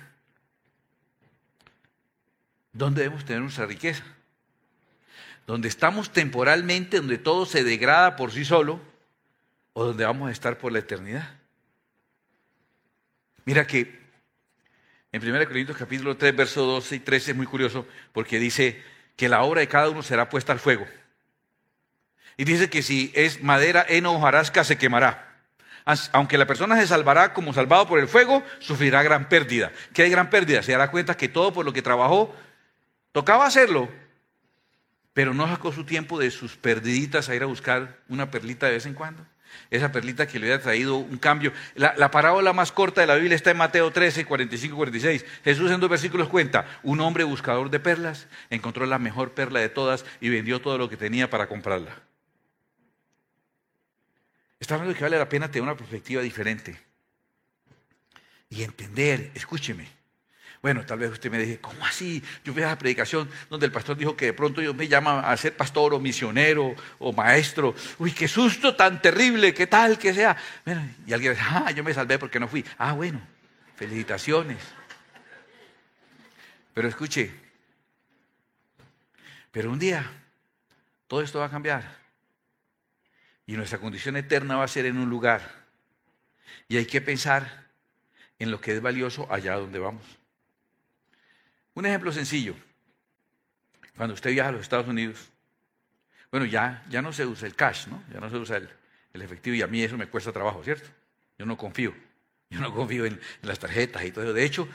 ¿dónde debemos tener nuestra riqueza? ¿Donde estamos temporalmente, donde todo se degrada por sí solo, o donde vamos a estar por la eternidad? Mira que en primera Corintios capítulo tres, versos doce y trece es muy curioso, porque dice que la obra de cada uno será puesta al fuego. Y dice que si es madera, heno o hojarasca, se quemará. Aunque la persona se salvará como salvado por el fuego, sufrirá gran pérdida. ¿Qué hay gran pérdida? Se dará cuenta que todo por lo que trabajó, tocaba hacerlo, pero no sacó su tiempo de sus perdiditas a ir a buscar una perlita de vez en cuando. Esa perlita que le hubiera traído un cambio. La, la parábola más corta de la Biblia está en Mateo trece, cuarenta y cinco y cuarenta y seis. Jesús en dos versículos cuenta, un hombre buscador de perlas encontró la mejor perla de todas y vendió todo lo que tenía para comprarla. Está hablando de que vale la pena tener una perspectiva diferente y entender, escúcheme. Bueno, tal vez usted me dice, ¿cómo así? Yo fui a la predicación donde el pastor dijo que de pronto Dios me llama a ser pastor o misionero o maestro. Uy, qué susto tan terrible, qué tal que sea. Bueno, y alguien dice, ah, yo me salvé porque no fui. Ah, bueno, felicitaciones. Pero escuche, pero un día todo esto va a cambiar. Y nuestra condición eterna va a ser en un lugar. Y hay que pensar en lo que es valioso allá donde vamos. Un ejemplo sencillo. Cuando usted viaja a los Estados Unidos, bueno, ya, ya no se usa el cash, ¿no? Ya no se usa el, el efectivo y a mí eso me cuesta trabajo, ¿cierto? Yo no confío. Yo no confío en, en las tarjetas y todo eso. De hecho,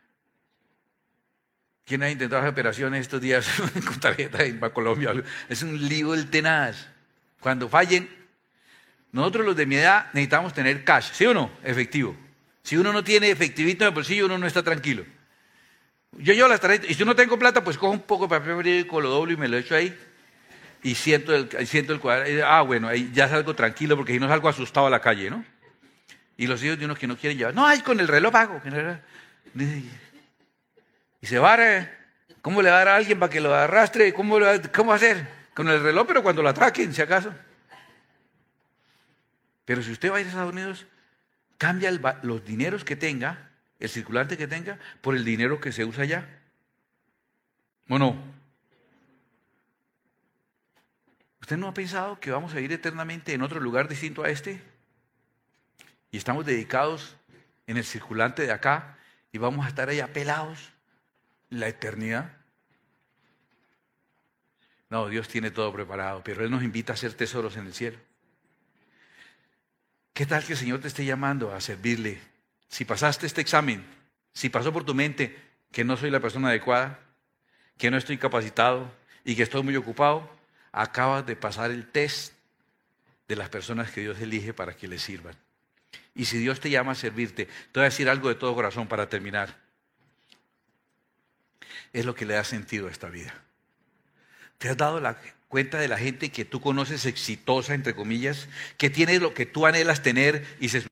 ¿quién ha intentado hacer operaciones estos días con tarjetas en Colombia? Es un lío del tenaz. Cuando fallen, nosotros los de mi edad necesitamos tener cash, ¿sí o no? Efectivo. Si uno no tiene efectivito en el bolsillo, uno no está tranquilo. Yo llevo las tarjetas, y si no tengo plata, pues cojo un poco de papel periódico, lo doblo y me lo echo ahí, y siento el, siento el cuadrado. Ah, bueno, ahí ya salgo tranquilo, porque si no salgo asustado a la calle, ¿no? Y los hijos de unos que no quieren llevar, no, ay, con el reloj pago. Y se va, ¿cómo le va a dar a alguien para que lo arrastre? ¿Cómo, lo va, ¿Cómo va a hacer? Con el reloj, pero cuando lo atraquen, si acaso. Pero si usted va a ir a Estados Unidos, cambia el, los dineros que tenga, el circulante que tenga, por el dinero que se usa allá. ¿O no? ¿Usted no ha pensado que vamos a ir eternamente en otro lugar distinto a este? Y estamos dedicados en el circulante de acá y vamos a estar allá pelados la eternidad. No, Dios tiene todo preparado, pero Él nos invita a hacer tesoros en el cielo. ¿Qué tal que el Señor te esté llamando a servirle? Si pasaste este examen, si pasó por tu mente que no soy la persona adecuada, que no estoy capacitado y que estoy muy ocupado, acabas de pasar el test de las personas que Dios elige para que le sirvan. Y si Dios te llama a servirte, te voy a decir algo de todo corazón para terminar. Es lo que le da sentido a esta vida. ¿Te has dado la cuenta de la gente que tú conoces exitosa, entre comillas, que tiene lo que tú anhelas tener y se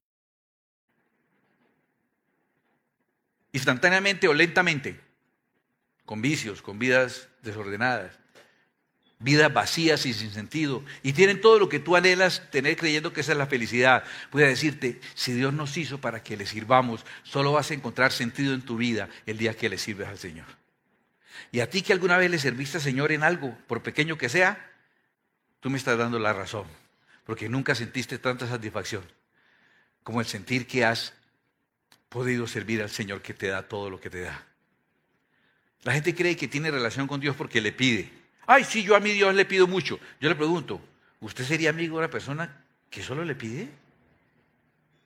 instantáneamente o lentamente, con vicios, con vidas desordenadas, vidas vacías y sin sentido, y tienen todo lo que tú anhelas tener creyendo que esa es la felicidad? Voy a decirte, si Dios nos hizo para que le sirvamos, solo vas a encontrar sentido en tu vida el día que le sirves al Señor. Y a ti que alguna vez le serviste al Señor en algo, por pequeño que sea, tú me estás dando la razón, porque nunca sentiste tanta satisfacción como el sentir que has podido servir al Señor que te da todo lo que te da. La gente cree que tiene relación con Dios porque le pide. Ay, sí, yo a mi Dios le pido mucho. Yo le pregunto, ¿usted sería amigo de una persona que solo le pide?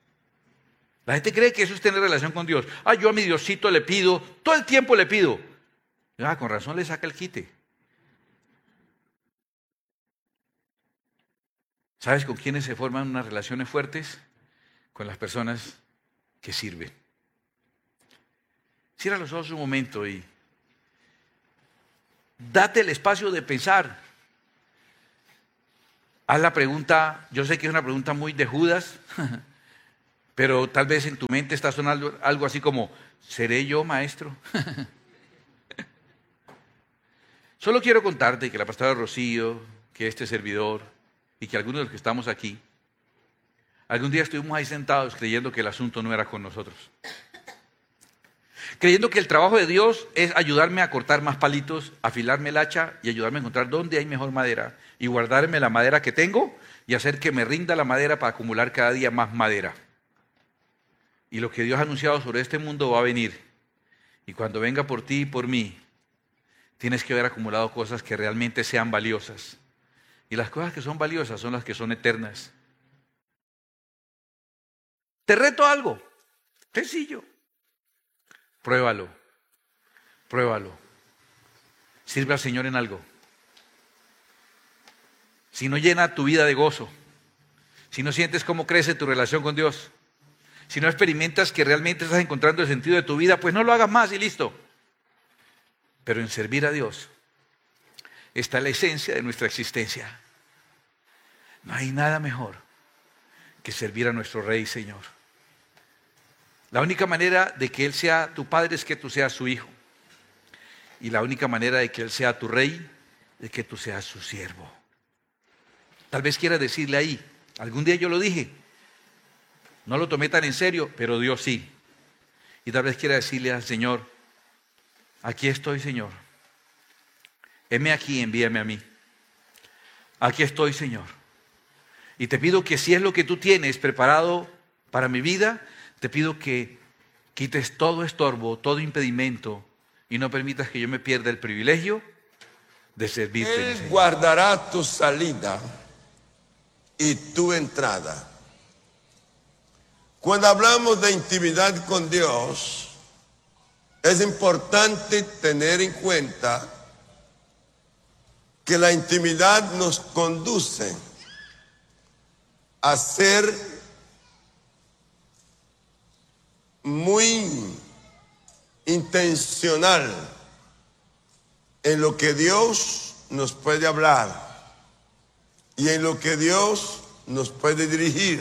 La gente cree que eso es tener relación con Dios. Ay, yo a mi Diosito le pido, todo el tiempo le pido. Ah, con razón le saca el quite. ¿Sabes con quiénes se forman unas relaciones fuertes? Con las personas que sirven. Cierra los ojos un momento y date el espacio de pensar. Haz la pregunta, yo sé que es una pregunta muy de Judas, pero tal vez en tu mente está sonando algo así como, ¿seré yo maestro? Solo quiero contarte que la pastora Rocío, que este servidor y que algunos de los que estamos aquí, algún día estuvimos ahí sentados creyendo que el asunto no era con nosotros. Creyendo que el trabajo de Dios es ayudarme a cortar más palitos, afilarme el hacha y ayudarme a encontrar dónde hay mejor madera y guardarme la madera que tengo y hacer que me rinda la madera para acumular cada día más madera. Y lo que Dios ha anunciado sobre este mundo va a venir. Y cuando venga por ti y por mí, tienes que haber acumulado cosas que realmente sean valiosas. Y las cosas que son valiosas son las que son eternas. Te reto a algo, sencillo. Pruébalo, pruébalo. Sirve al Señor en algo. Si no llena tu vida de gozo, si no sientes cómo crece tu relación con Dios, si no experimentas que realmente estás encontrando el sentido de tu vida, pues no lo hagas más y listo. Pero en servir a Dios está la esencia de nuestra existencia. No hay nada mejor que servir a nuestro Rey y Señor. La única manera de que Él sea tu Padre es que tú seas su Hijo. Y la única manera de que Él sea tu Rey es que tú seas su siervo. Tal vez quieras decirle ahí, algún día yo lo dije, no lo tomé tan en serio, pero Dios sí. Y tal vez quiera decirle al Señor, aquí estoy, Señor. Heme aquí, envíame a mí. Aquí estoy, Señor. Y te pido que si es lo que tú tienes preparado para mi vida, te pido que quites todo estorbo, todo impedimento y no permitas que yo me pierda el privilegio de servirte. Él guardará tu salida y tu entrada. Cuando hablamos de intimidad con Dios, es importante tener en cuenta que la intimidad nos conduce a ser muy intencional en lo que Dios nos puede hablar y en lo que Dios nos puede dirigir.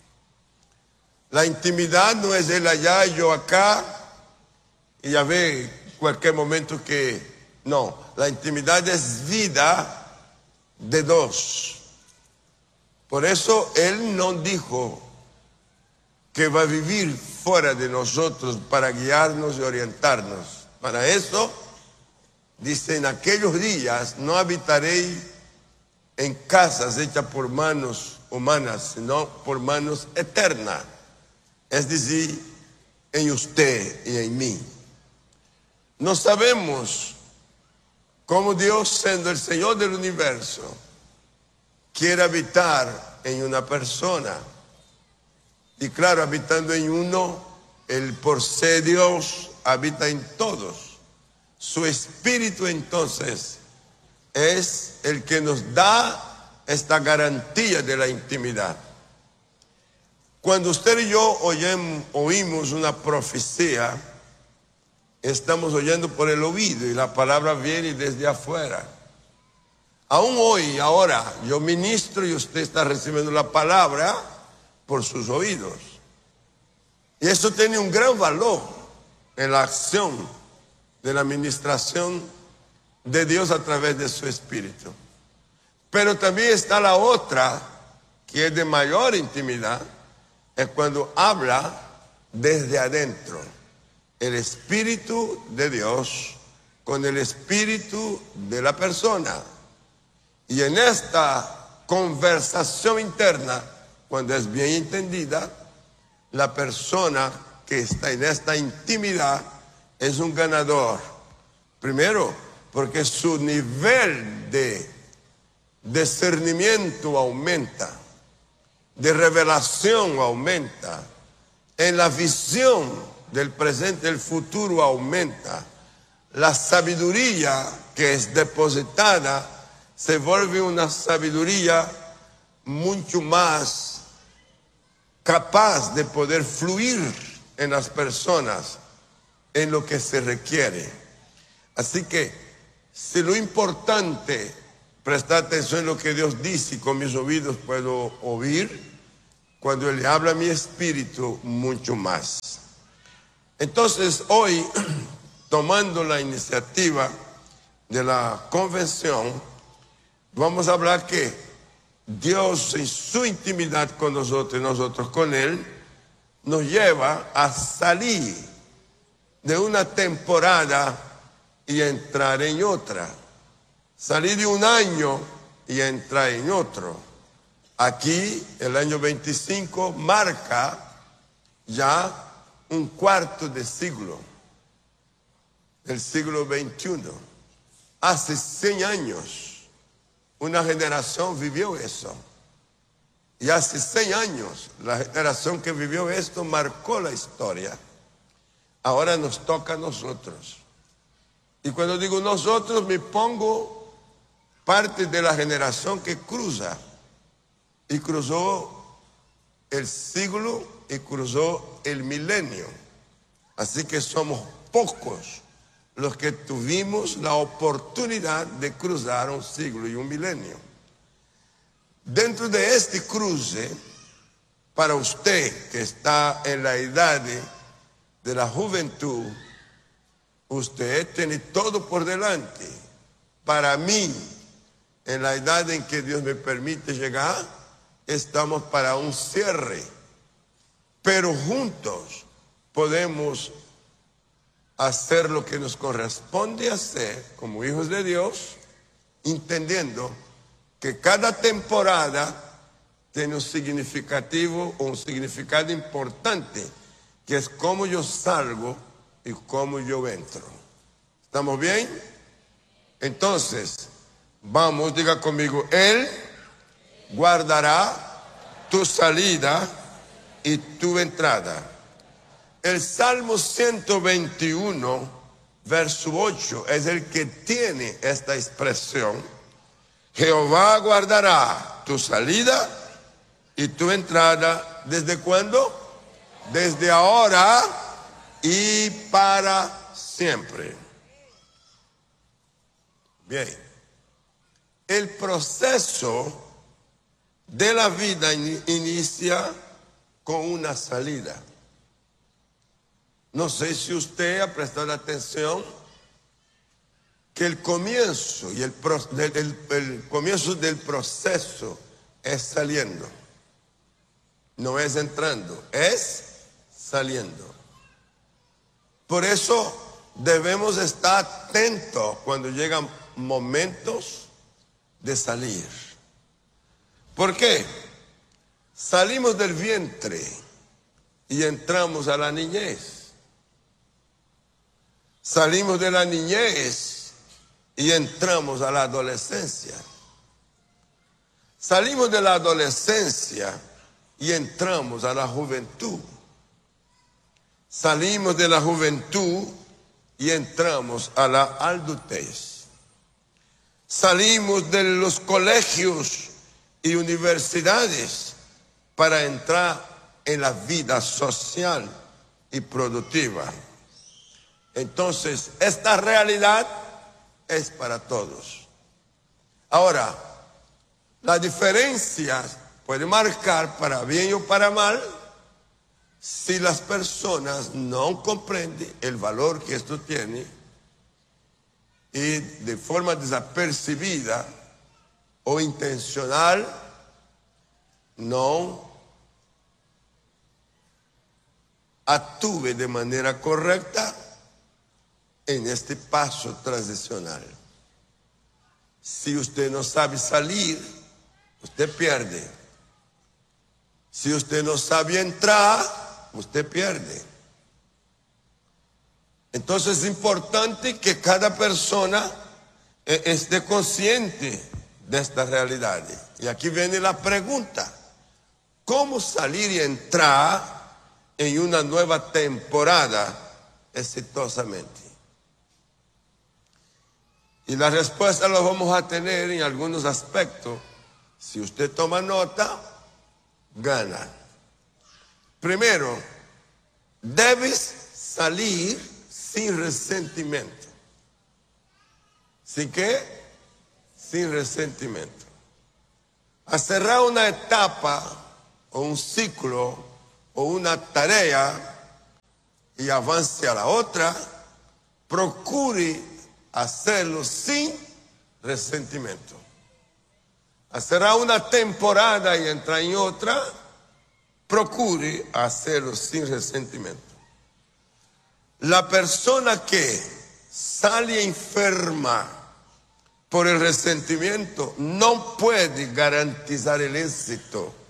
La intimidad no es él allá y yo acá y ya ve cualquier momento que no, la intimidad es vida de dos. Por eso él no dijo que va a vivir fuera de nosotros para guiarnos y orientarnos. Para eso, dice, en aquellos días no habitaréis en casas hechas por manos humanas, sino por manos eternas. Es decir, en usted y en mí. No sabemos cómo Dios, siendo el Señor del universo, quiere habitar en una persona. Y claro, habitando en uno, Él por ser Dios habita en todos. Su espíritu entonces es el que nos da esta garantía de la intimidad. Cuando usted y yo oyen, oímos una profecía, estamos oyendo por el oído y la palabra viene desde afuera. Aún hoy, ahora, yo ministro y usted está recibiendo la palabra por sus oídos. Y eso tiene un gran valor en la acción de la administración de Dios a través de su Espíritu. Pero también está la otra, que es de mayor intimidad, es cuando habla desde adentro. El Espíritu de Dios con el Espíritu de la persona. Y en esta conversación interna, cuando es bien entendida, la persona que está en esta intimidad es un ganador. Primero, porque su nivel de discernimiento aumenta, de revelación aumenta, en la visión del presente, el futuro aumenta. la sabiduría que es depositada se vuelve una sabiduría mucho más capaz de poder fluir en las personas en lo que se requiere. Así que si lo importante, prestar atención en lo que Dios dice, y con mis oídos puedo oír, cuando Él le habla a mi espíritu, mucho más. Entonces hoy, tomando la iniciativa de la convención, vamos a hablar que Dios en su intimidad con nosotros y nosotros con Él, nos lleva a salir de una temporada y entrar en otra. Salir de un año y entrar en otro. Aquí el año veinticinco marca ya un cuarto de siglo, del siglo veintiuno. Hace cien años una generación vivió eso. Y hace cien años la generación que vivió esto marcó la historia. Ahora nos toca a nosotros. Y cuando digo nosotros, me pongo parte de la generación que cruza. Y cruzó el siglo y cruzó el milenio. Así que somos pocos los que tuvimos la oportunidad de cruzar un siglo y un milenio. Dentro de este cruce, para usted que está en la edad de, de la juventud, usted tiene todo por delante. Para mí, en la edad en que Dios me permite llegar, estamos para un cierre. Pero juntos podemos hacer lo que nos corresponde hacer como hijos de Dios, entendiendo que cada temporada tiene un significativo o un significado importante, que es cómo yo salgo y cómo yo entro. ¿Estamos bien? Entonces, vamos, diga conmigo, Él guardará tu salida y tu entrada. El Salmo ciento veintiuno, verso ocho, es el que tiene esta expresión. Jehová guardará tu salida y tu entrada. ¿Desde cuándo? Desde ahora y para siempre. Bien. El proceso de la vida in- inicia con una salida. No sé si usted ha prestado atención que el comienzo y el, pro, el, el, el comienzo del proceso es saliendo. No es entrando, es saliendo. Por eso debemos estar atentos cuando llegan momentos de salir. ¿Por qué? Salimos del vientre y entramos a la niñez. Salimos de la niñez y entramos a la adolescencia. Salimos de la adolescencia y entramos a la juventud. Salimos de la juventud y entramos a la adultez. Salimos de los colegios y universidades para entrar en la vida social y productiva. Entonces, esta realidad es para todos. Ahora, la diferencia puede marcar para bien o para mal si las personas no comprenden el valor que esto tiene y de forma desapercibida o intencional no actúe de manera correcta en este paso transicional. Si usted no sabe salir, usted pierde. Si usted no sabe entrar, usted pierde. Entonces es importante que cada persona esté consciente de esta realidad. Y aquí viene la pregunta: ¿cómo salir y entrar en una nueva temporada exitosamente? Y la respuesta la vamos a tener en algunos aspectos. Si usted toma nota, gana. Primero, debes salir sin resentimiento. ¿Sí qué? Sin resentimiento. A cerrar una etapa o un ciclo o una tarea y avance a la otra, procure hacerlo sin resentimiento. A cerrar una temporada y entrar en otra, procure hacerlo sin resentimiento. La persona que sale enferma por el resentimiento no puede garantizar el éxito